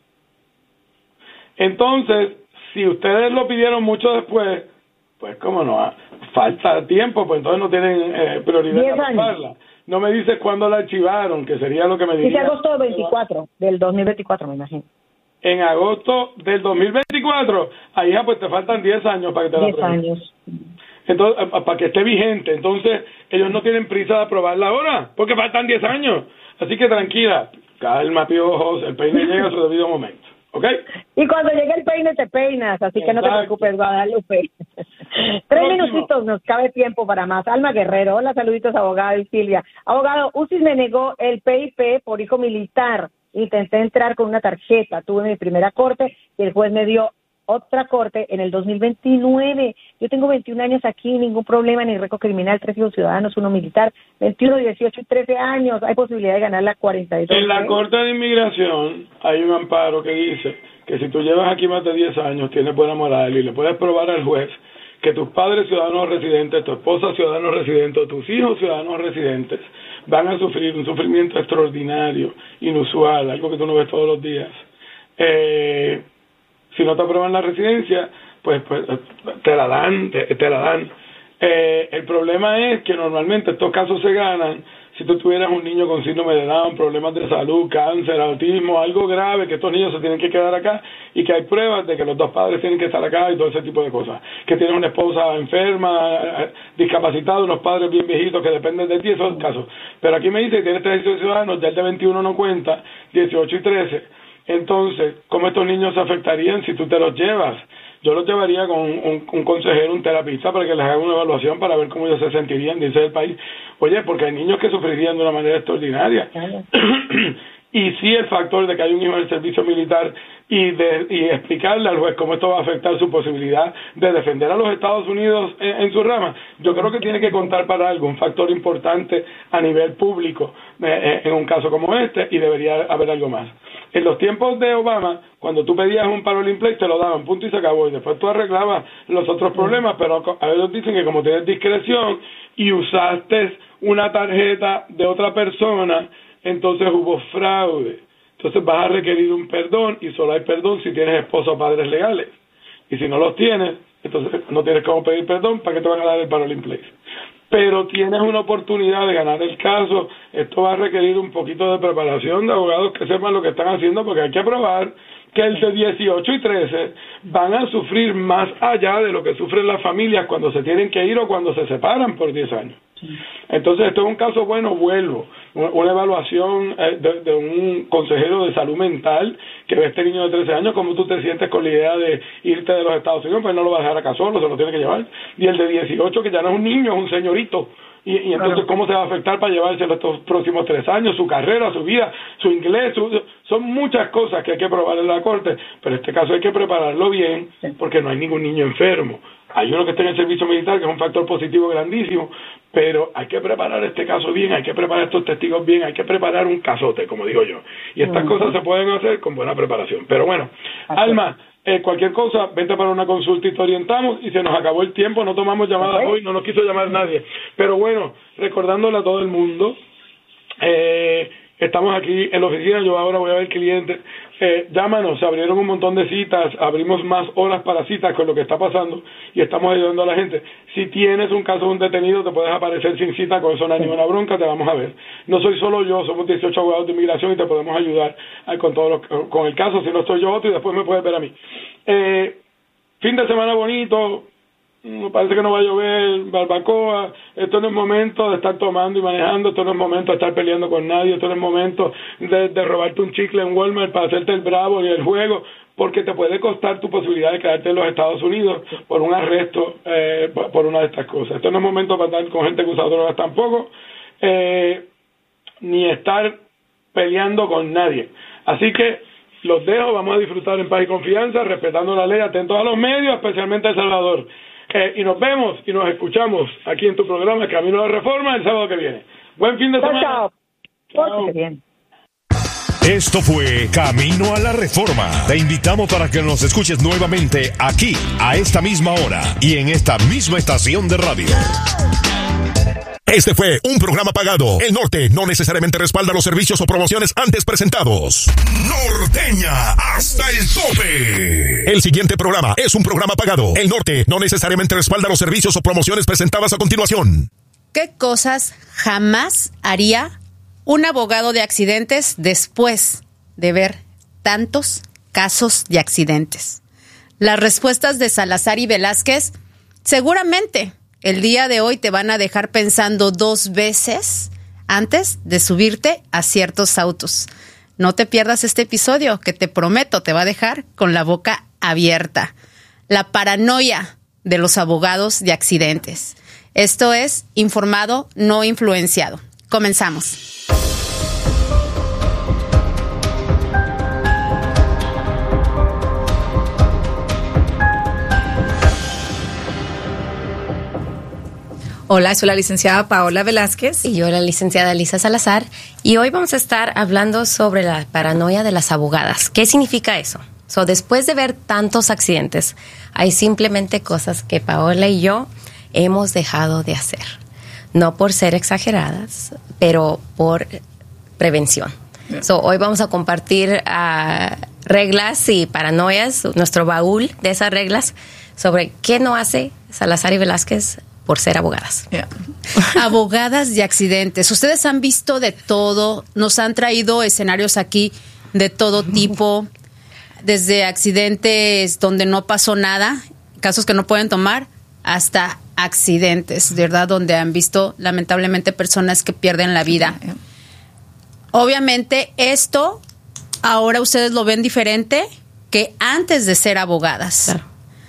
Entonces, si ustedes lo pidieron mucho después, pues cómo no, falta tiempo, pues entonces no tienen eh, prioridad de aprobarla. No me dices cuándo la archivaron, que sería lo que me diría. Dice agosto veinticuatro del dos mil veinticuatro, me imagino. En agosto del dos mil veinticuatro, ahí ya pues te faltan diez años para que te la aprueben. diez años. Entonces, para que esté vigente. Entonces, ellos no tienen prisa de aprobarla ahora, porque faltan diez años. Así que tranquila, calma, piojos, el peine llega a su debido momento. ¿Ok? Y cuando llegue el peine te peinas, así que Exacto. No te preocupes, Guadalupe. Tres Próximo. minutitos, nos cabe tiempo para más. Alma Guerrero, hola, saluditos, abogado y Silvia. Abogado, U C I S me negó el P I P por hijo militar. Intenté entrar con una tarjeta, tuve mi primera corte y el juez me dio otra corte en el dos mil veintinueve. Yo tengo veintiún años aquí, ningún problema, ni récord criminal, tres hijos ciudadanos, uno militar, veintiuno, dieciocho y trece años. Hay posibilidad de ganar la cuarenta y dos. En la Corte de Inmigración hay un amparo que dice que si tú llevas aquí más de diez años, tienes buena moral y le puedes probar al juez que tus padres ciudadanos residentes, tu esposa ciudadanos residentes, tus hijos ciudadanos residentes van a sufrir un sufrimiento extraordinario, inusual, algo que tú no ves todos los días. Eh... Si no te aprueban la residencia, pues, pues te la dan, te, te la dan. Eh, el problema es que normalmente estos casos se ganan si tú tuvieras un niño con síndrome de Down, problemas de salud, cáncer, autismo, algo grave, que estos niños se tienen que quedar acá y que hay pruebas de que los dos padres tienen que estar acá y todo ese tipo de cosas. Que tienes una esposa enferma, discapacitada, unos padres bien viejitos que dependen de ti, esos casos. Pero aquí me dice que tienes tres ciudadanos, ya el de veintiuno no cuenta, dieciocho y trece. Entonces, ¿cómo estos niños se afectarían si tú te los llevas? Yo los llevaría con un, un consejero, un terapista, para que les haga una evaluación para ver cómo ellos se sentirían, dice el país. Oye, porque hay niños que sufrirían de una manera extraordinaria. Y sí, el factor de que hay un hijo en el servicio militar y de y explicarle al juez cómo esto va a afectar su posibilidad de defender a los Estados Unidos en, en su rama, yo creo que tiene que contar para algo, un factor importante a nivel público eh, en un caso como este, y debería haber algo más. En los tiempos de Obama, cuando tú pedías un parole in place, te lo daban, punto y se acabó, y después tú arreglabas los otros problemas, pero a ellos dicen que como tienes discreción y usaste una tarjeta de otra persona, entonces hubo fraude. Entonces vas a requerir un perdón, y solo hay perdón si tienes esposo o padres legales. Y si no los tienes, entonces no tienes cómo pedir perdón, ¿para qué te van a dar el parole in place? Pero tienes una oportunidad de ganar el caso. Esto va a requerir un poquito de preparación de abogados que sepan lo que están haciendo, porque hay que probar que el de dieciocho y trece van a sufrir más allá de lo que sufren las familias cuando se tienen que ir o cuando se separan por diez años. Entonces, esto es un caso bueno, vuelvo, una evaluación eh, de, de un consejero de salud mental que ve a este niño de trece años, cómo tú te sientes con la idea de irte de los Estados Unidos, pues no lo va a dejar acá solo, se lo tiene que llevar. Y el de dieciocho, que ya no es un niño, es un señorito. Y, y entonces, ¿cómo se va a afectar para llevárselo estos próximos tres años? Su carrera, su vida, su inglés, su, son muchas cosas que hay que probar en la corte, pero en este caso hay que prepararlo bien, porque no hay ningún niño enfermo. Hay uno que está en el servicio militar, que es un factor positivo grandísimo, pero hay que preparar este caso bien, hay que preparar estos testigos bien, hay que preparar un casote, como digo yo. Y estas uh-huh. cosas se pueden hacer con buena preparación. Pero bueno, Así. Alma, Eh, cualquier cosa, vente para una consulta y te orientamos, y se nos acabó el tiempo, no tomamos llamadas hoy, no nos quiso llamar nadie, pero bueno, recordándole a todo el mundo, eh, estamos aquí en la oficina, yo ahora voy a ver clientes, eh, llámanos, se abrieron un montón de citas, abrimos más horas para citas con lo que está pasando y estamos ayudando a la gente. Si tienes un caso de un detenido, te puedes aparecer sin cita, con eso no hay ninguna bronca, te vamos a ver. No soy solo yo, somos dieciocho abogados de inmigración y te podemos ayudar eh, con todo lo, con el caso, si no estoy yo otro, y después me puedes ver a mí. Eh, fin de semana bonito, parece que no va a llover, barbacoa, esto no es momento de estar tomando y manejando, esto no es momento de estar peleando con nadie, esto no es momento de, de robarte un chicle en Walmart para hacerte el bravo ni el juego, porque te puede costar tu posibilidad de quedarte en los Estados Unidos por un arresto, eh, por una de estas cosas. Esto no es momento para estar con gente que usa drogas tampoco, eh, ni estar peleando con nadie. Así que los dejo, vamos a disfrutar en paz y confianza, respetando la ley, atentos a los medios, especialmente a El Salvador. Eh, y nos vemos y nos escuchamos aquí en tu programa Camino a la Reforma el sábado que viene. Buen fin de semana. Chao. Chao. Bien. Esto fue Camino a la Reforma. Te invitamos para que nos escuches nuevamente aquí, a esta misma hora y en esta misma estación de radio. Este fue un programa pagado. El Norte no necesariamente respalda los servicios o promociones antes presentados. Norteña hasta el tope. El siguiente programa es un programa pagado. El Norte no necesariamente respalda los servicios o promociones presentadas a continuación. ¿Qué cosas jamás haría un abogado de accidentes después de ver tantos casos de accidentes? Las respuestas de Salazar y Velázquez seguramente el día de hoy te van a dejar pensando dos veces antes de subirte a ciertos autos. No te pierdas este episodio que te prometo te va a dejar con la boca abierta. La paranoia de los abogados de accidentes. Esto es Informado, no influenciado. Comenzamos. Hola, soy la licenciada Paola Velázquez. Y yo, la licenciada Lisa Salazar. Y hoy vamos a estar hablando sobre la paranoia de las abogadas. ¿Qué significa eso? So, después de ver tantos accidentes, hay simplemente cosas que Paola y yo hemos dejado de hacer. No por ser exageradas, pero por prevención. Yeah. So, hoy vamos a compartir uh, reglas y paranoias, nuestro baúl de esas reglas, sobre qué no hace Salazar y Velázquez por ser abogadas. Yeah. Abogadas de accidentes. Ustedes han visto de todo, nos han traído escenarios aquí de todo tipo, desde accidentes donde no pasó nada, casos que no pueden tomar, hasta accidentes, ¿verdad? Donde han visto lamentablemente personas que pierden la vida. Obviamente esto ahora ustedes lo ven diferente que antes de ser abogadas. Claro.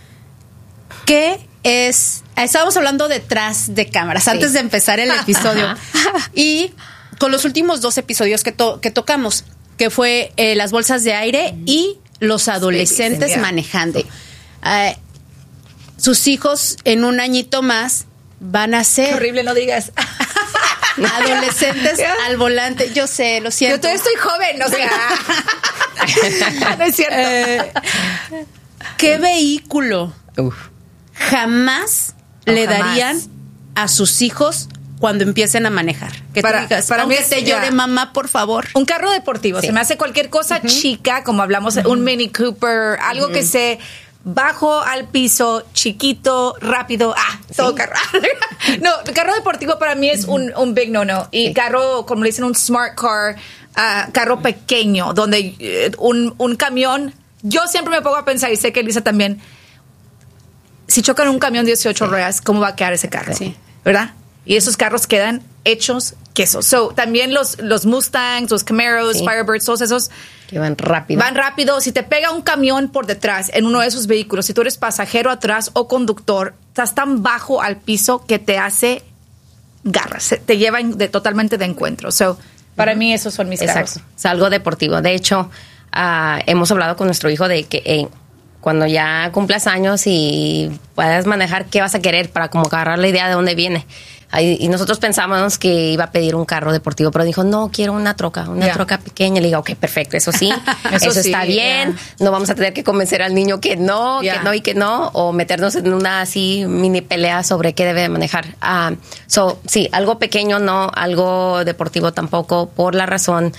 ¿Qué es? Estábamos hablando detrás de cámaras, sí, antes de empezar el episodio. Y con los últimos dos episodios que, to- que tocamos, que fue eh, las bolsas de aire y los adolescentes sí, manejando. Sí. Uh, sus hijos en un añito más van a ser... Qué horrible, no digas. Adolescentes al volante. Yo sé, lo siento. Yo todavía estoy joven, o sea... No es cierto. Eh, ¿Qué vehículo Uf. jamás no, le jamás. darían a sus hijos cuando empiecen a manejar? Que para, digas, para mí te es, llore, ya. mamá, por favor. Un carro deportivo. Sí. Se me hace cualquier cosa uh-huh. chica, como hablamos, uh-huh. un Mini Cooper, algo uh-huh. que se... bajo al piso, chiquito, rápido, ah, todo sí. carro. No, carro deportivo para mí es un, un big no-no. Y sí. carro, como le dicen, un smart car, uh, carro pequeño, donde uh, un, un camión, yo siempre me pongo a pensar, y sé que Elisa también, si chocan un camión de dieciocho sí. ruedas, ¿cómo va a quedar ese carro? Sí. ¿Verdad? y esos carros quedan hechos queso. So, también los, los Mustangs, los Camaros, sí. Firebirds, todos esos que van rápido. Van rápido. Si te pega un camión por detrás en uno de esos vehículos, si tú eres pasajero atrás o conductor, estás tan bajo al piso que te hace garras, te llevan de, totalmente de encuentro. So, para uh-huh. mí esos son mis carros. Exacto. Es algo deportivo. De hecho, uh, hemos hablado con nuestro hijo de que hey, cuando ya cumplas años y puedas manejar, ¿qué vas a querer? Para como agarrar la idea de dónde viene. Y nosotros pensábamos que iba a pedir un carro deportivo, pero dijo, no, quiero una troca, una yeah. troca pequeña. Le digo, ok, perfecto, eso sí, eso, eso sí, está bien. Yeah. No vamos a tener que convencer al niño que no, yeah. que no y que no, o meternos en una así mini pelea sobre qué debe manejar. Uh, so, sí, algo pequeño no, algo deportivo tampoco, por la razón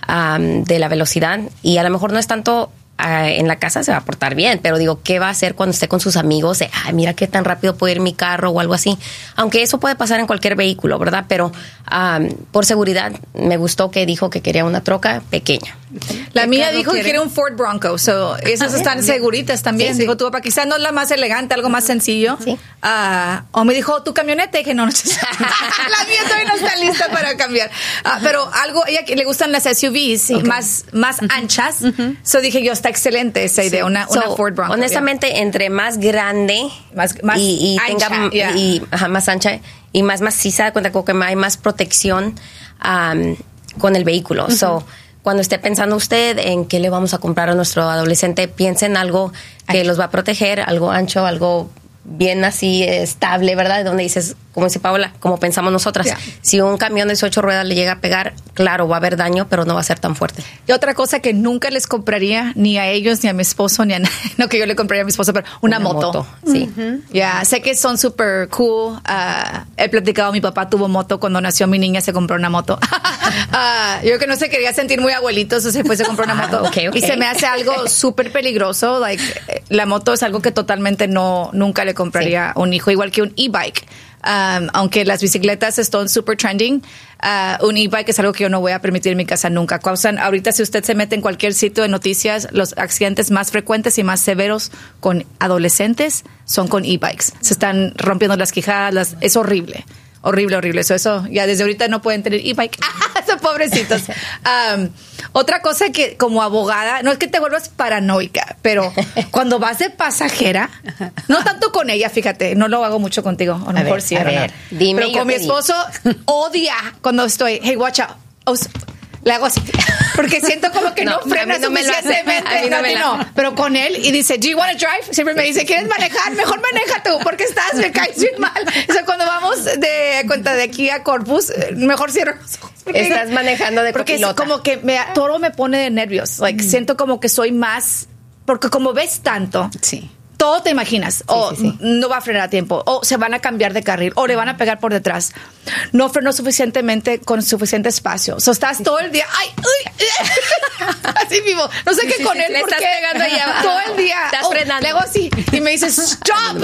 um, de la velocidad. Y a lo mejor no es tanto... Uh, en la casa se va a portar bien, pero digo, ¿qué va a hacer cuando esté con sus amigos? De, ay, mira qué tan rápido puede ir mi carro o algo así. Aunque eso puede pasar en cualquier vehículo, ¿verdad? Pero um, por seguridad me gustó que dijo que quería una troca pequeña. La mía dijo quiere? que quiere un Ford Bronco. So, esas están bien. seguritas también. Sí, dijo, sí. tú, papá, quizás no es la más elegante, algo más sencillo. Sí. Uh, o me dijo, ¿tu camioneta? Y dije, no, no. La mía todavía no está lista para cambiar. Uh, pero algo, ella le gustan las S U Vs sí, okay. más, más uh-huh. anchas. Uh-huh. So dije yo, está excelente esa idea, sí. una, so, una Ford Bronco. Honestamente, yeah. entre más grande más, más y, y ancha, tenga yeah. y, ajá, más ancha y más maciza, cuenta como que hay más protección um, con el vehículo. Uh-huh. So, cuando esté pensando usted en qué le vamos a comprar a nuestro adolescente, piense en algo que ancho. los va a proteger, algo ancho, algo bien así estable, ¿verdad? Donde dices, como dice Paola, como pensamos nosotras, yeah. si un camión de ocho ruedas le llega a pegar, claro, va a haber daño, pero no va a ser tan fuerte. Y otra cosa que nunca les compraría, ni a ellos, ni a mi esposo, ni a nadie, no que yo le compraría a mi esposo, pero una, una moto. moto. Sí. Uh-huh. Ya, yeah, sé que son súper cool. Uh, he platicado, mi papá tuvo moto cuando nació mi niña, se compró una moto. uh, yo creo que no se quería sentir muy abuelito, so se fue, se compró una moto. Ah, okay, okay. Y se me hace algo súper peligroso. Like, la moto es algo que totalmente no, nunca le compraría a sí. un hijo, igual que un e-bike. Um, aunque las bicicletas están super trending, uh, un e-bike es algo que yo no voy a permitir en mi casa nunca. Causan, ahorita si usted se mete en cualquier sitio de noticias, los accidentes más frecuentes y más severos con adolescentes son con e-bikes. Se están rompiendo las quijadas, las, es horrible. Horrible, horrible. Eso, eso, ya desde ahorita no pueden tener e-bike. Son pobrecitos. Um, otra cosa que como abogada, no es que te vuelvas paranoica, pero cuando vas de pasajera, no tanto con ella, fíjate, no lo hago mucho contigo, a lo mejor sí. A ver, dime. Pero con mi esposo odia cuando estoy, hey, watch out. Oh, le hago así, porque siento como que no, no frena no suficientemente. A mí no, me no, pero con él, y dice, do you want to drive? Siempre me dice, ¿quieres manejar? Mejor maneja tú, porque estás, me caes bien mal. O sea, cuando vamos de cuenta de aquí a Corpus, mejor cierro los ojos. Estás digo, manejando de porque copilota. Porque es como que me, todo me pone de nervios. Like, mm. siento como que soy más, porque como ves tanto. Sí. Todo te imaginas, sí, o sí, sí. no va a frenar a tiempo, o se van a cambiar de carril, o le van a pegar por detrás. No frenó suficientemente con suficiente espacio. O so, estás sí, todo el día, ay, uy, así vivo. No sé sí, qué sí, con sí, él, le porque estás pegando allá. Todo el día. Estás oh, frenando. Le hago así, y me dices, stop.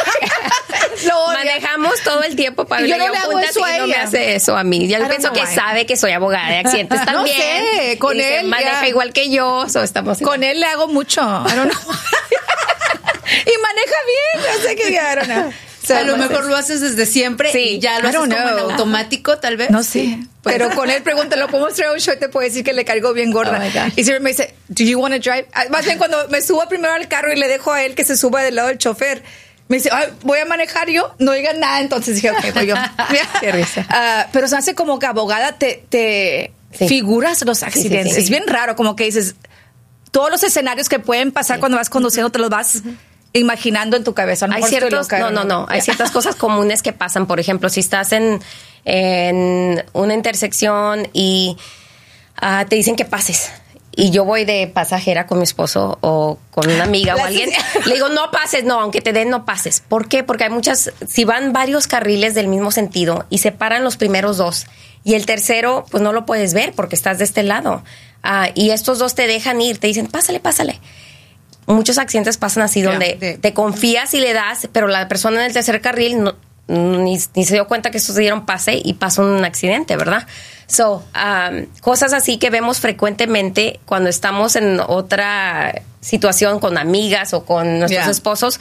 Lo manejamos todo el tiempo para yo no le hago eso a ella. No me hace eso a mí. Yo pienso que why. sabe que soy abogada de accidentes también. No sé, con él. Maneja ya. igual que yo. So estamos con él le hago mucho. I don't know. Y maneja bien, no sé qué dijeron. O sea, a lo mejor lo haces desde siempre sí, y ya lo haces como en automático, tal vez. No sé, sí. Pues. Pero con él, pregúntalo, podemos traer un show y te puede decir que le cargó bien gorda. Oh y siempre me dice, do you want to drive? Más bien cuando me subo primero al carro y le dejo a él que se suba del lado del chofer, me dice, ay, voy a manejar yo, no digan nada. Entonces dije, ok, voy yo. Qué risa. Uh, pero se hace como que abogada te, te sí. figuras los accidentes. Sí, sí, sí. Es bien raro, como que dices, todos los escenarios que pueden pasar sí. cuando vas conduciendo te los vas... Uh-huh. imaginando en tu cabeza. No hay ciertos, loca, no, no, no, hay ciertas cosas comunes que pasan. Por ejemplo, si estás en, en una intersección y uh, te dicen que pases y yo voy de pasajera con mi esposo o con una amiga o alguien, le digo, no pases, no, aunque te den, no pases. ¿Por qué? Porque hay muchas, si van varios carriles del mismo sentido y se paran los primeros dos y el tercero, pues no lo puedes ver porque estás de este lado. Uh, y estos dos te dejan ir, te dicen, pásale, pásale. Muchos accidentes pasan así, yeah, donde yeah. te confías y le das, pero la persona en el tercer carril no, ni, ni se dio cuenta que estos dieron pase y pasó un accidente, ¿verdad? So, um, cosas así que vemos frecuentemente cuando estamos en otra situación con amigas o con nuestros yeah. esposos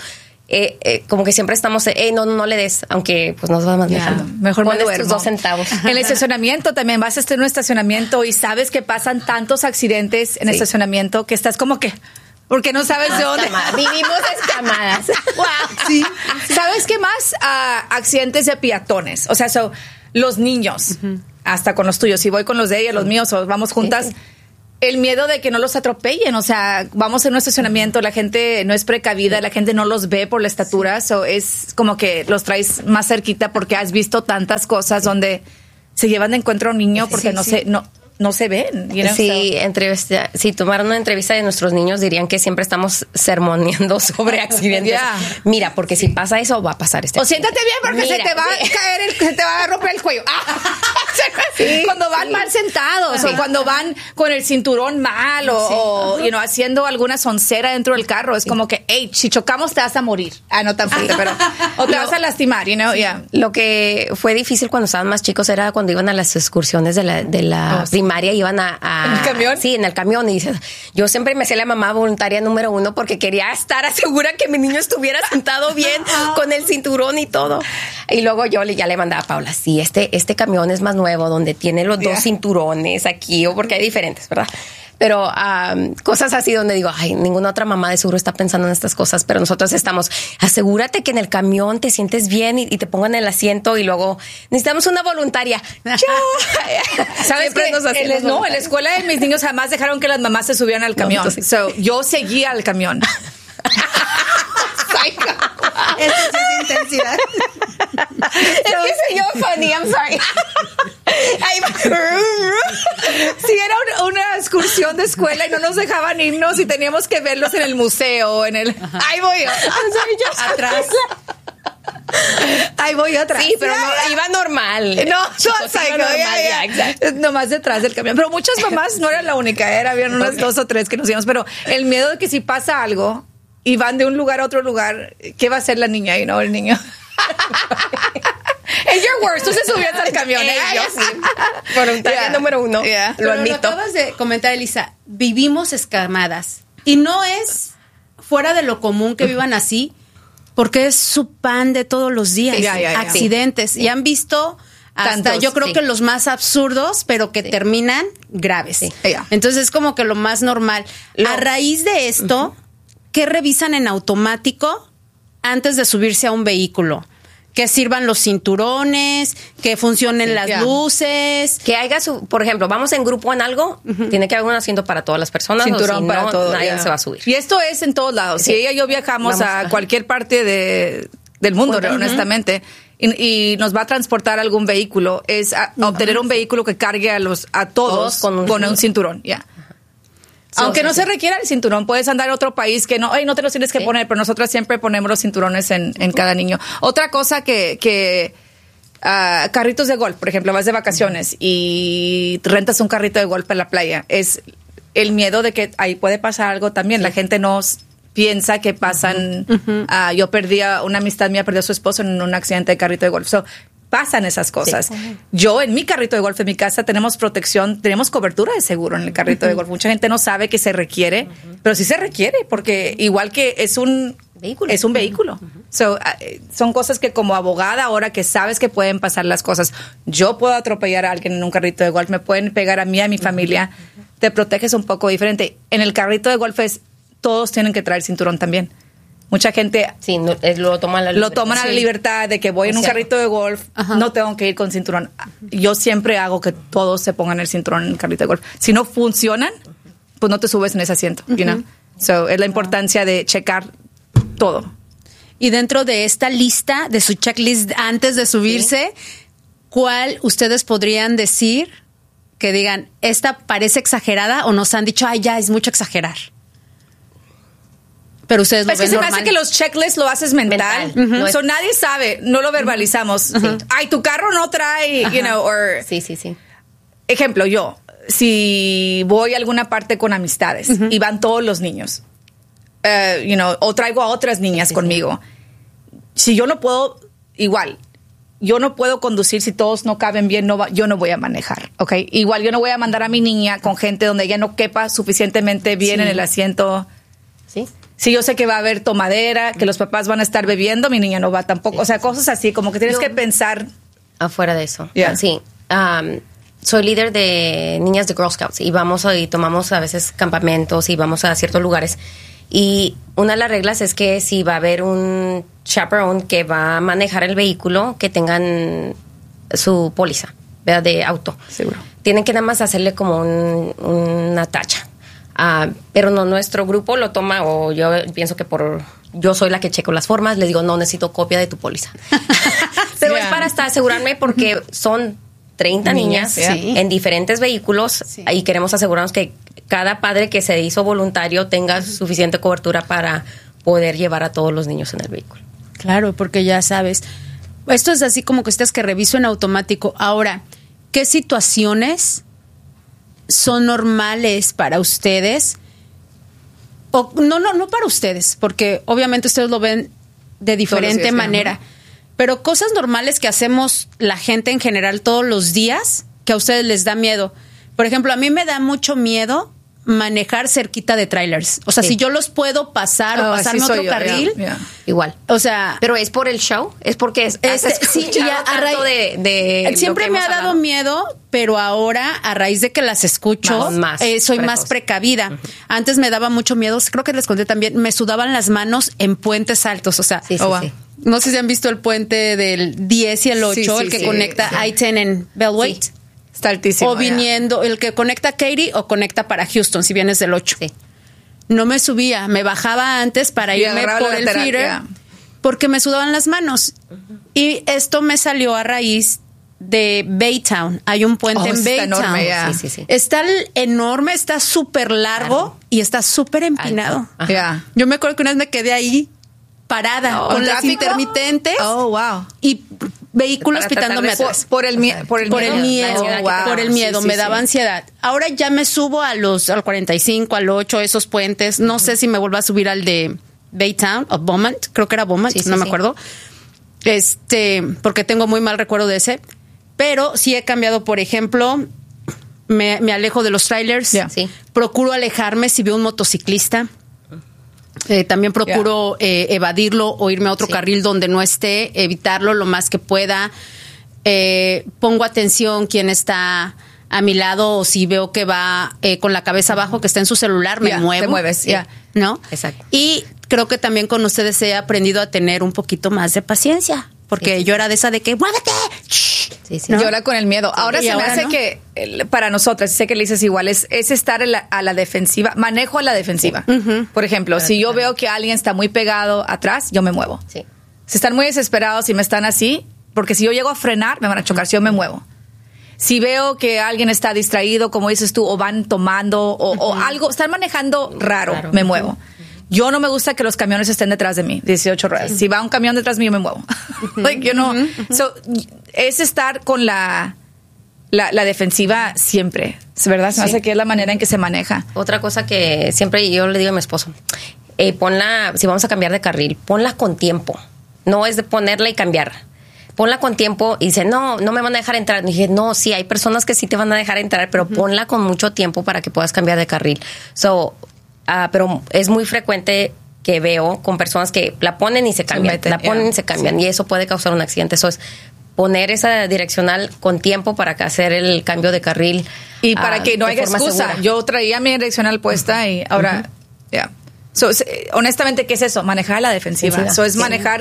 Eh, eh, como que siempre estamos, eh, no, no le des, aunque pues nos vamos manejando. Yeah, mejor me duermo. Tus dos centavos. En el estacionamiento también vas a estar en un estacionamiento y sabes que pasan tantos accidentes en el sí. estacionamiento que estás como que, porque no sabes de dónde. Vivimos escamadas. Wow. Sí. ¿Sabes qué más? Uh, accidentes de peatones. O sea, so, los niños, uh-huh. hasta con los tuyos. Si voy con los de ella, los míos, o vamos juntas. Sí. El miedo de que no los atropellen, o sea, vamos en un estacionamiento, la gente no es precavida, la gente no los ve por la estatura, sí. so es como que los traes más cerquita porque has visto tantas cosas sí. donde se llevan de encuentro a un niño porque sí, no sí. se no no se ven. You know? Sí, so. entrevista, si tomaran una entrevista de nuestros niños dirían que siempre estamos sermoneando sobre accidentes. Yeah. Mira, porque si pasa eso va a pasar este. O accidente. Siéntate bien porque Mira, se te va sí. a caer, el, se te va a romper el cuello. Sí, cuando van sí. mal sentados Ajá. o cuando van con el cinturón mal o, sí. o you know, haciendo alguna soncera dentro del carro, es sí. como que, hey, si chocamos te vas a morir. Ah, no tan fuerte, pero o te no. vas a lastimar, you know, sí. yeah. Lo que fue difícil cuando estaban más chicos era cuando iban a las excursiones de la de la oh, sí. primaria, iban a, a... ¿En el camión? Sí, en el camión. Y dices, yo siempre me hacía la mamá voluntaria número uno porque quería estar asegura que mi niño estuviera sentado bien con el cinturón y todo. Y luego yo le, ya le mandaba a Paula, sí, este, este camión es más nuevo, donde tiene los yeah. dos cinturones aquí, o porque hay diferentes, ¿verdad? Pero um, cosas así donde digo, ay, ninguna otra mamá de seguro está pensando en estas cosas, pero nosotros estamos, asegúrate que en el camión te sientes bien y, y te pongan el asiento y luego necesitamos una voluntaria. ¿Sabes qué? El, no, en la escuela de mis niños jamás dejaron que las mamás se subieran al camión. No, so, yo seguía al camión. Eso sí es intensidad. Es que soy yo funny, I'm sorry. Si era una, una excursión de escuela y no nos dejaban irnos y teníamos que verlos en el museo, en el... Ajá. Ahí voy yo. Sorry, yo atrás. Ahí voy atrás. Sí, pero no, iba normal. No, Chicos, no, iba normal, ya, ya. Ya, nomás detrás del camión. Pero muchas mamás no eran la única, era, habían unas okay. dos o tres que nos íbamos. Pero el miedo de que si pasa algo y van de un lugar a otro lugar, ¿qué va a hacer la niña y no el niño? Es your worst. Tú se subías al camión. ¿eh? Yo sí. Voluntaria yeah. número uno. Yeah. Lo Pero admito. Lo acabas de comentar, Elisa. Vivimos escamadas. Y no es fuera de lo común que vivan así, porque es su pan de todos los días. Sí, yeah, yeah, yeah. Accidentes. Sí. Y han visto hasta, Tantos, yo creo sí. que los más absurdos, pero que sí. terminan graves. Sí. Yeah. Entonces es como que lo más normal. Lo, a raíz de esto, uh-huh. ¿qué revisan en automático antes de subirse a un vehículo? Que sirvan los cinturones, que funcionen sí, las yeah. luces. Que haya su, por ejemplo, vamos en grupo en algo, uh-huh. tiene que haber un asiento para todas las personas. Cinturón o si para no, todo. Nadie Yeah. se va a subir. Y esto es en todos lados. Sí. Si ella y yo viajamos vamos, a ajá. cualquier parte de, del mundo, uh-huh. honestamente, y, y nos va a transportar algún vehículo, es a, uh-huh. obtener un vehículo que cargue a los a todos, todos con un, con un cinturón. Ya. Yeah. Aunque no se requiera el cinturón, puedes andar a otro país que no, ay, no te los tienes que sí. poner, pero nosotras siempre ponemos los cinturones en, en cada niño. Otra cosa que, que uh, carritos de golf, por ejemplo, vas de vacaciones y rentas un carrito de golf en la playa, es el miedo de que ahí puede pasar algo también. Sí. La gente no piensa que pasan, uh-huh. uh, yo perdí a una amistad mía, perdió a su esposo en un accidente de carrito de golf. So, pasan esas cosas. Sí. Yo en mi carrito de golf en mi casa tenemos protección, tenemos cobertura de seguro en el carrito uh-huh. de golf. Mucha gente no sabe que se requiere, uh-huh. pero sí se requiere porque igual que es un vehículo, es un vehículo. Uh-huh. So, uh, son cosas que como abogada ahora que sabes que pueden pasar las cosas, yo puedo atropellar a alguien en un carrito de golf, me pueden pegar a mí, a mi familia, uh-huh. te proteges un poco diferente. En el carrito de golf es, todos tienen que traer cinturón también. Mucha gente sí, no, lo toman a la lo toman a la libertad de que voy o en un sea, carrito de golf, ajá. no tengo que ir con cinturón. Yo siempre hago que todos se pongan el cinturón en el carrito de golf. Si no funcionan, pues no te subes en ese asiento, uh-huh. you know? So, es la importancia de checar todo. Y dentro de esta lista, de su checklist antes de subirse, ¿sí? ¿cuál ustedes podrían decir que digan, esta parece exagerada o nos han dicho, ay, ya es mucho exagerar? Pero ustedes lo es ven que se normal. me hace que los checklists lo haces mental. mental. Uh-huh. No so, nadie sabe, no lo verbalizamos. Uh-huh. Sí. Ay, tu carro no trae, uh-huh. you know, or... Sí, sí, sí. Ejemplo, yo, si voy a alguna parte con amistades uh-huh. y van todos los niños, uh, you know, o traigo a otras niñas sí, conmigo, sí. si yo no puedo, igual, yo no puedo conducir si todos no caben bien, no va, yo no voy a manejar, ¿ok? Igual yo no voy a mandar a mi niña con gente donde ella no quepa suficientemente bien sí. en el asiento. Sí. Si yo sé que va a haber tomadera, que los papás van a estar bebiendo, mi niña no va tampoco. Sí, o sea, cosas así, como que tienes yo, que pensar. Afuera de eso. Yeah. Sí. Um, soy líder de niñas de Girl Scouts y vamos y tomamos a veces campamentos y vamos a ciertos lugares. Y una de las reglas es que si va a haber un chaperone que va a manejar el vehículo, que tengan su póliza, ¿verdad? De auto. Seguro. Tienen que nada más hacerle como un, una tacha. Uh, pero no, nuestro grupo lo toma, o yo pienso que por yo soy la que checo las formas, les digo, no necesito copia de tu póliza. Pero yeah. es para hasta asegurarme, porque son treinta niñas, niñas sí. en diferentes vehículos, sí. y queremos asegurarnos que cada padre que se hizo voluntario tenga suficiente cobertura para poder llevar a todos los niños en el vehículo. Claro, porque ya sabes, esto es así como que estás que reviso en automático. Ahora, ¿qué situaciones son normales para ustedes? O, no, no, no para ustedes, porque obviamente ustedes lo ven de diferente días, manera. ¿No? Pero cosas normales que hacemos la gente en general todos los días, que a ustedes les da miedo. Por ejemplo, a mí me da mucho miedo manejar cerquita de trailers. O sea, sí. si yo los puedo pasar oh, o pasarme otro yo, carril, yeah, yeah. igual. O sea, pero es por el show, es porque es este, sí, ya a raíz de, de siempre me ha dado hablado. miedo, pero ahora a raíz de que las escucho, más, más eh, soy precoz. más precavida. Uh-huh. Antes me daba mucho miedo, creo que les conté también, me sudaban las manos en puentes altos, o sea, sí, sí, oh, sí. no sé si han visto el puente del diez y el ocho, sí, sí, el que sí, conecta sí. I diez en Bellway. Sí. Está altísimo. O viniendo, ya. el que conecta a Katy o conecta para Houston, si vienes del ocho. Sí. No me subía, me bajaba antes para y irme por el feeder, yeah. porque me sudaban las manos. Uh-huh. Y esto me salió a raíz de Baytown. Hay un puente oh, en Baytown. Enorme, yeah. sí, sí, sí. Está enorme, está súper largo Alto. y está súper empinado. Yeah. Yo me acuerdo que una vez me quedé ahí parada oh, con las tráfico? intermitentes. Oh, wow. Y vehículos pitándome atrás. Por, por el, mie- por el por miedo. El miedo oh, wow. Por el miedo, sí, me sí, daba sí. ansiedad. Ahora ya me subo a los al cuarenta y cinco, al ocho, esos puentes. No uh-huh. sé si me vuelvo a subir al de Baytown o Beaumont. Creo que era Beaumont, sí, no sí, me acuerdo. Sí. Este, porque tengo muy mal recuerdo de ese. Pero sí he cambiado, por ejemplo, me, me alejo de los trailers. Yeah. Sí. Procuro alejarme si veo un motociclista. Eh, también procuro yeah. eh, evadirlo o irme a otro sí. carril donde no esté, evitarlo lo más que pueda. Eh, pongo atención quién está a mi lado, o si veo que va eh, con la cabeza abajo, que está en su celular, me yeah, muevo. Te mueves, ya. Yeah. ¿No? Exacto. Y creo que también con ustedes he aprendido a tener un poquito más de paciencia, porque sí, sí. yo era de esa de que ¡muévete! Sí, sí. ¿No? Yo era con el miedo. Ahora se ahora me hace no? que, para nosotras, sé que le dices igual, es, es estar a la, a la defensiva, manejo a la defensiva. Uh-huh. Por ejemplo, claro, si yo claro. veo que alguien está muy pegado atrás, yo me muevo. Sí. Si están muy desesperados y me están así, porque si yo llego a frenar, me van a chocar, si yo me muevo. Si veo que alguien está distraído, como dices tú, o van tomando, o, uh-huh. o algo, están manejando raro, claro. me muevo. Uh-huh. Yo no me gusta que los camiones estén detrás de mí, dieciocho ruedas. Sí. Si va un camión detrás de mí, yo me muevo. Uh-huh. like, you know, uh-huh. so, es estar con la, la, la defensiva siempre, ¿verdad? Se me hace que es la manera en que se maneja. Otra cosa que siempre yo le digo a mi esposo, eh, ponla, si vamos a cambiar de carril, ponla con tiempo. No es de ponerla y cambiar. Ponla con tiempo y dice, no, no me van a dejar entrar. Y dije, no, sí, hay personas que sí te van a dejar entrar, pero uh-huh. ponla con mucho tiempo para que puedas cambiar de carril. So, Uh, pero es muy frecuente que veo con personas que la ponen y se cambian, se meten, la ponen yeah. y se cambian, sí. y eso puede causar un accidente. Eso es poner esa direccional con tiempo para hacer el cambio de carril. Y para uh, que no haya excusa. Segura. Yo traía mi direccional puesta uh-huh. y ahora, uh-huh. yeah. so, honestamente, ¿qué es eso? Manejar a la defensiva. Eso es sí. manejar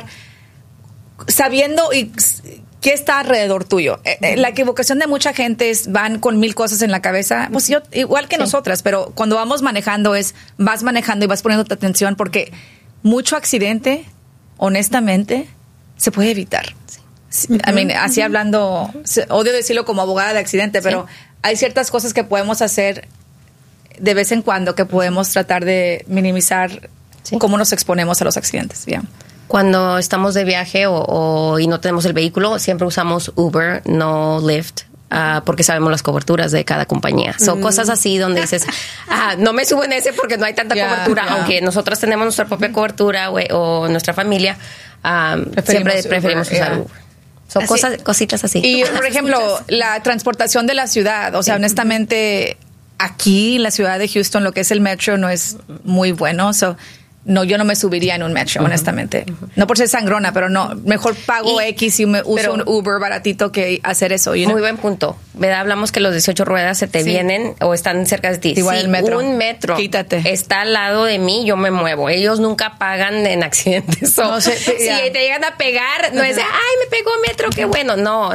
sabiendo y qué está alrededor tuyo. Uh-huh. La equivocación de mucha gente es van con mil cosas en la cabeza, pues yo, igual que sí. nosotras, pero cuando vamos manejando es, vas manejando y vas poniendo tu atención, porque mucho accidente, honestamente, se puede evitar. Sí. I mean, uh-huh. así hablando, odio decirlo como abogada de accidente, pero sí. hay ciertas cosas que podemos hacer de vez en cuando que podemos tratar de minimizar sí. cómo nos exponemos a los accidentes. Bien. Cuando estamos de viaje o, o y no tenemos el vehículo, siempre usamos Uber, no Lyft, uh, porque sabemos las coberturas de cada compañía. Son mm. cosas así donde dices, ah, no me subo en ese porque no hay tanta yeah, cobertura, yeah. aunque nosotros tenemos nuestra propia cobertura o, o nuestra familia, um, preferimos siempre preferimos Uber, usar yeah. Uber. Son así, cosas, cositas así. Y, por ejemplo, la transportación de la ciudad, o sea, sí. honestamente, aquí en la ciudad de Houston, lo que es el metro no es muy bueno, so, no, yo no me subiría en un metro, uh-huh. honestamente. Uh-huh. No por ser sangrona, pero no, mejor pago y, X y me uso pero, un Uber baratito que hacer eso. You know? Muy buen punto. ¿Verdad? Hablamos que los dieciocho ruedas se te sí. vienen o están cerca de ti. Igual si el metro. un metro Quítate. está al lado de mí, yo me muevo. Ellos nunca pagan en accidentes. So, no sé, si yeah. te llegan a pegar, no uh-huh. es de, ay, me pegó metro, qué bueno. No,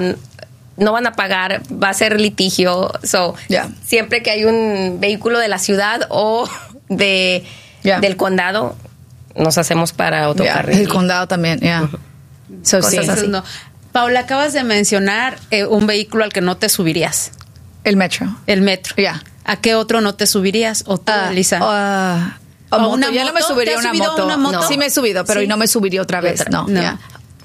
no van a pagar, va a ser litigio. So, yeah. siempre que hay un vehículo de la ciudad o de yeah. del condado, nos hacemos para otro yeah. carril. El condado también, ya. Yeah. Uh-huh. So, sí. Así. No. Paula, acabas de mencionar eh, un vehículo al que no te subirías. El metro. El metro. Ya. Yeah. ¿A qué otro no te subirías? ¿O tú, uh, Elisa? Uh, ¿O moto? Una ya moto? No me subiría una moto. una moto. No. Sí me he subido, pero sí. no me subiría otra vez. Otra. No. no. Yeah.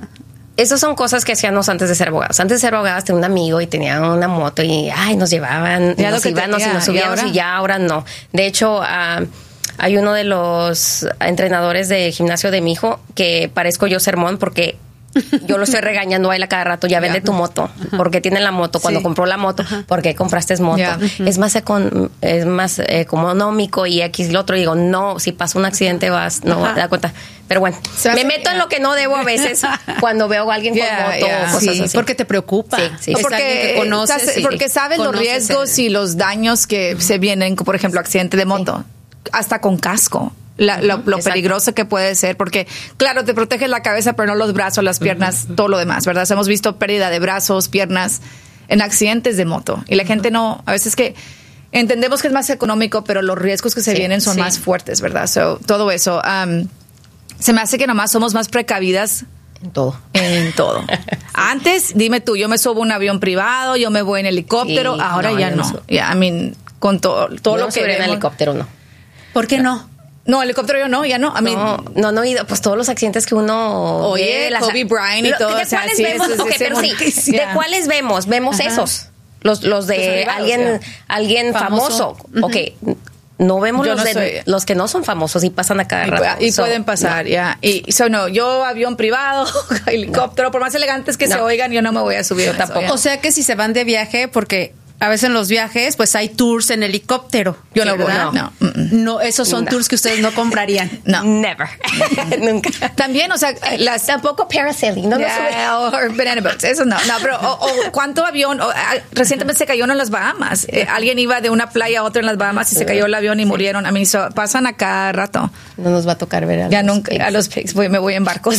Esas son cosas que hacíamos antes de ser abogados. Antes de ser abogados tenía un amigo y tenía una moto y ay, nos llevaban, ya nos íbamos y nos subíamos y, y ya ahora no. De hecho, uh, hay uno de los entrenadores de gimnasio de mi hijo que parezco yo sermón porque yo lo estoy regañando a él a cada rato. Ya vende tu moto. ¿Por qué tiene la moto? Cuando sí. compró la moto, ¿por qué compraste moto? Yeah. Uh-huh. Es más econ- es más eh, económico y X y lo otro. Digo, no, si pasa un accidente vas, no, uh-huh. te das cuenta. Pero bueno, me hace, meto yeah. en lo que no debo a veces cuando veo a alguien yeah, con moto yeah. o cosas sí, así. Porque te preocupa. Sí, sí. O porque, que conoces, sabes, sí. porque sabes los riesgos el... y los daños que se vienen, por ejemplo, accidente de moto. Sí. Hasta con casco. La, lo, lo peligroso que puede ser, porque claro, te protege la cabeza, pero no los brazos, las piernas, uh-huh. todo lo demás, ¿verdad? Hemos visto pérdida de brazos, piernas en accidentes de moto. Y la uh-huh. gente no, a veces que entendemos que es más económico, pero los riesgos que se sí, vienen son sí. más fuertes, ¿verdad? So, todo eso. Um, se me hace que nomás somos más precavidas. En todo. En todo. Antes, dime tú, yo me subo a un avión privado, yo me voy en helicóptero, sí, ahora no, ya no. Ya, yeah, I mean, con todo, todo yo lo no que vemos. en helicóptero, no. ¿Por qué no? No, helicóptero yo no, ya no. I mean, no, no, no he oído, pues todos los accidentes que uno oye, ve, Kobe Bryant y lo, todo. ¿De o sea, cuáles sí, vemos? Es, es, okay, pero sí, yeah. ¿de cuáles vemos? Vemos Ajá. esos. Los, los de los alguien, yeah. alguien famoso. famoso. Uh-huh. Ok. No vemos los, no de, soy, los que no son famosos y pasan a cada y, rato. Y so, pueden pasar, ya. No. Y so, no, yo avión privado, helicóptero, no. por más elegantes que no. se oigan, yo no me voy a subir yo tampoco. Eso, o sea que si se van de viaje, porque a veces en los viajes, pues hay tours en helicóptero. Yo no voy. No, no. no esos son no. tours que ustedes no comprarían. No. Never. Nunca. También, o sea, las, tampoco parasailing. No, yeah, no o banana boats. Eso no. No, pero, o, o ¿cuánto avión? O, a, recientemente se cayó uno en las Bahamas. Eh, alguien iba de una playa a otra en las Bahamas y se cayó el avión y murieron. A mí, so, pasan a cada rato. No nos va a tocar ver a ya los nunca, pigs. A los pigs. Voy, me voy en barcos.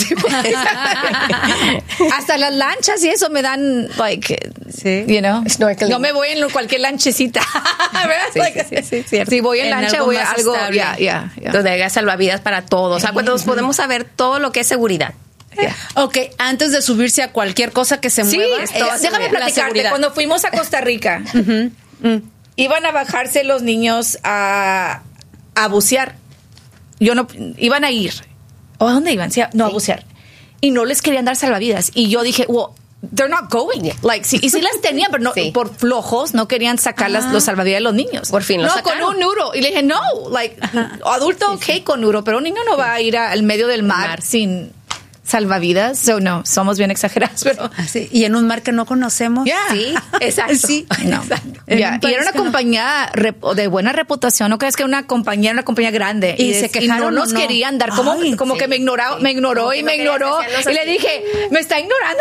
Hasta las lanchas y eso me dan, like, sí. you know. Snorkeling. No me voy en cualquier lanchecita. Sí, sí, sí, sí, cierto. Si voy en, en lancha, voy a algo. Ya, ya, ya. Donde haya salvavidas para todos. O sea, cuando nos podemos saber todo lo que es seguridad. Yeah. Ok, antes de subirse a cualquier cosa que se sí, mueva. Esto, déjame platicarte. Cuando fuimos a Costa Rica, uh-huh. uh. iban a bajarse los niños a, a bucear. Yo no, iban a ir. ¿O a dónde iban? Sí, no, sí. a bucear. Y no les querían dar salvavidas. Y yo dije, well, they're not going. Yeah. Like, sí, y sí las tenían, pero no, sí. por flojos no querían sacar las, ah. los salvavidas de los niños. Por fin lo No, sacaron. con un euro. Y le dije, no, like, adulto, sí, ok, sí. con euro, pero un niño no va a ir al medio del mar, mar. sin salvavidas. So, no, somos bien exagerados, pero... Sí. Y en un mar que no conocemos. Yeah. Sí, exacto. Sí, no. Exacto. Yeah. Y era una compañía no. de buena reputación. ¿No crees que una compañía, una compañía grande? Y, y se quejaron. Y no nos no. querían dar. Como, Ay, como sí. que me ignoró, sí. me ignoró y me ignoró. Y le dije, me está ignorando.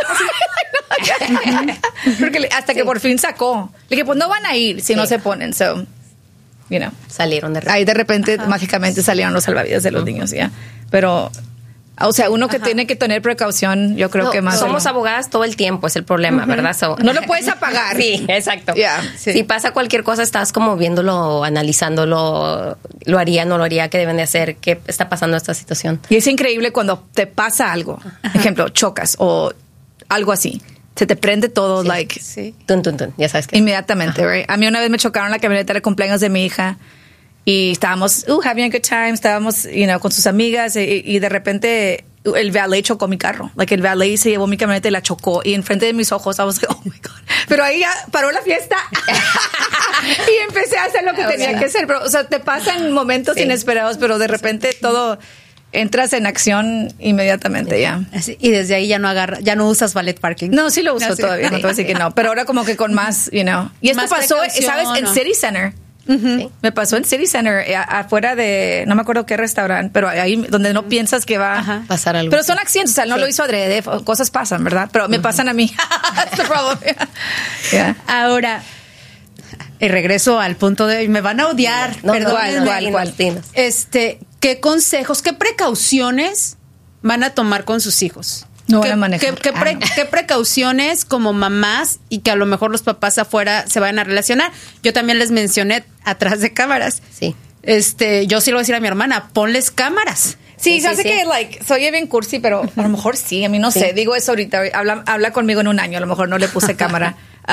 Porque le, hasta sí. que por fin sacó. Le dije, pues no van a ir si sí. no se ponen. So, you know. Salieron de repente. Ahí de repente, Ajá. mágicamente salieron los salvavidas de los uh-huh. niños, ya. Pero... O sea, uno que Ajá. tiene que tener precaución, yo creo no, que más... Somos o... abogadas todo el tiempo, es el problema, uh-huh. ¿verdad? So, no lo puedes apagar. Sí, exacto. Yeah, sí. Si pasa cualquier cosa, estás como viéndolo, analizándolo, lo haría, no lo haría, qué deben de hacer, qué está pasando en esta situación. Y es increíble cuando te pasa algo, Ajá. ejemplo, chocas o algo así. Se te prende todo, sí, like... Sí. Tun, tun, tun, ya sabes que... Inmediatamente, right? A mí una vez me chocaron la camioneta de cumpleaños de mi hija y estábamos, uh, having a good time, estábamos, you know, con sus amigas y, y de repente... El valet chocó mi carro. Like, el valet se llevó mi camioneta y la chocó. Y enfrente de mis ojos, I was like, oh my God. Pero ahí ya paró la fiesta. Y empecé a hacer lo que o tenía sea. que hacer. Pero, o sea, te pasan momentos sí. inesperados, pero de repente sí. todo... Entras en acción inmediatamente, ya. Yeah. Y desde ahí ya no agarra, ya no usas valet parking. No, sí lo uso no, sí. todavía. No te voy a decir que no. Pero ahora como que con más, you know. Y esto más pasó, ¿sabes? En City Center. Uh-huh. Sí. Me pasó en City Center, a- afuera de, no me acuerdo qué restaurante, pero ahí donde no piensas que va Ajá. a Pasar algo. Pero son accidentes, o sea, no Sí. lo hizo adrede, cosas pasan, ¿verdad? Pero me pasan a mí. That's the problem. Yeah. Ahora, y regreso al punto de hoy, me van a odiar, No, no, perdónenme. ¿cuál, cuál? dinos. Este, ¿qué consejos, qué precauciones van a tomar con sus hijos? No ¿Qué, van a manejar. qué- qué pre- Ah, no. qué precauciones como mamás y que a lo mejor los papás afuera se van a relacionar? Yo también les mencioné atrás de cámaras. Sí. Este, yo sí le voy a decir a mi hermana, ponles cámaras. Sí, Sí, se hace sí, sí. que, like, soy bien cursi, pero a lo mejor sí, a mí no Sí. sé. Digo eso ahorita, habla, habla conmigo en un año, a lo mejor no le puse cámara.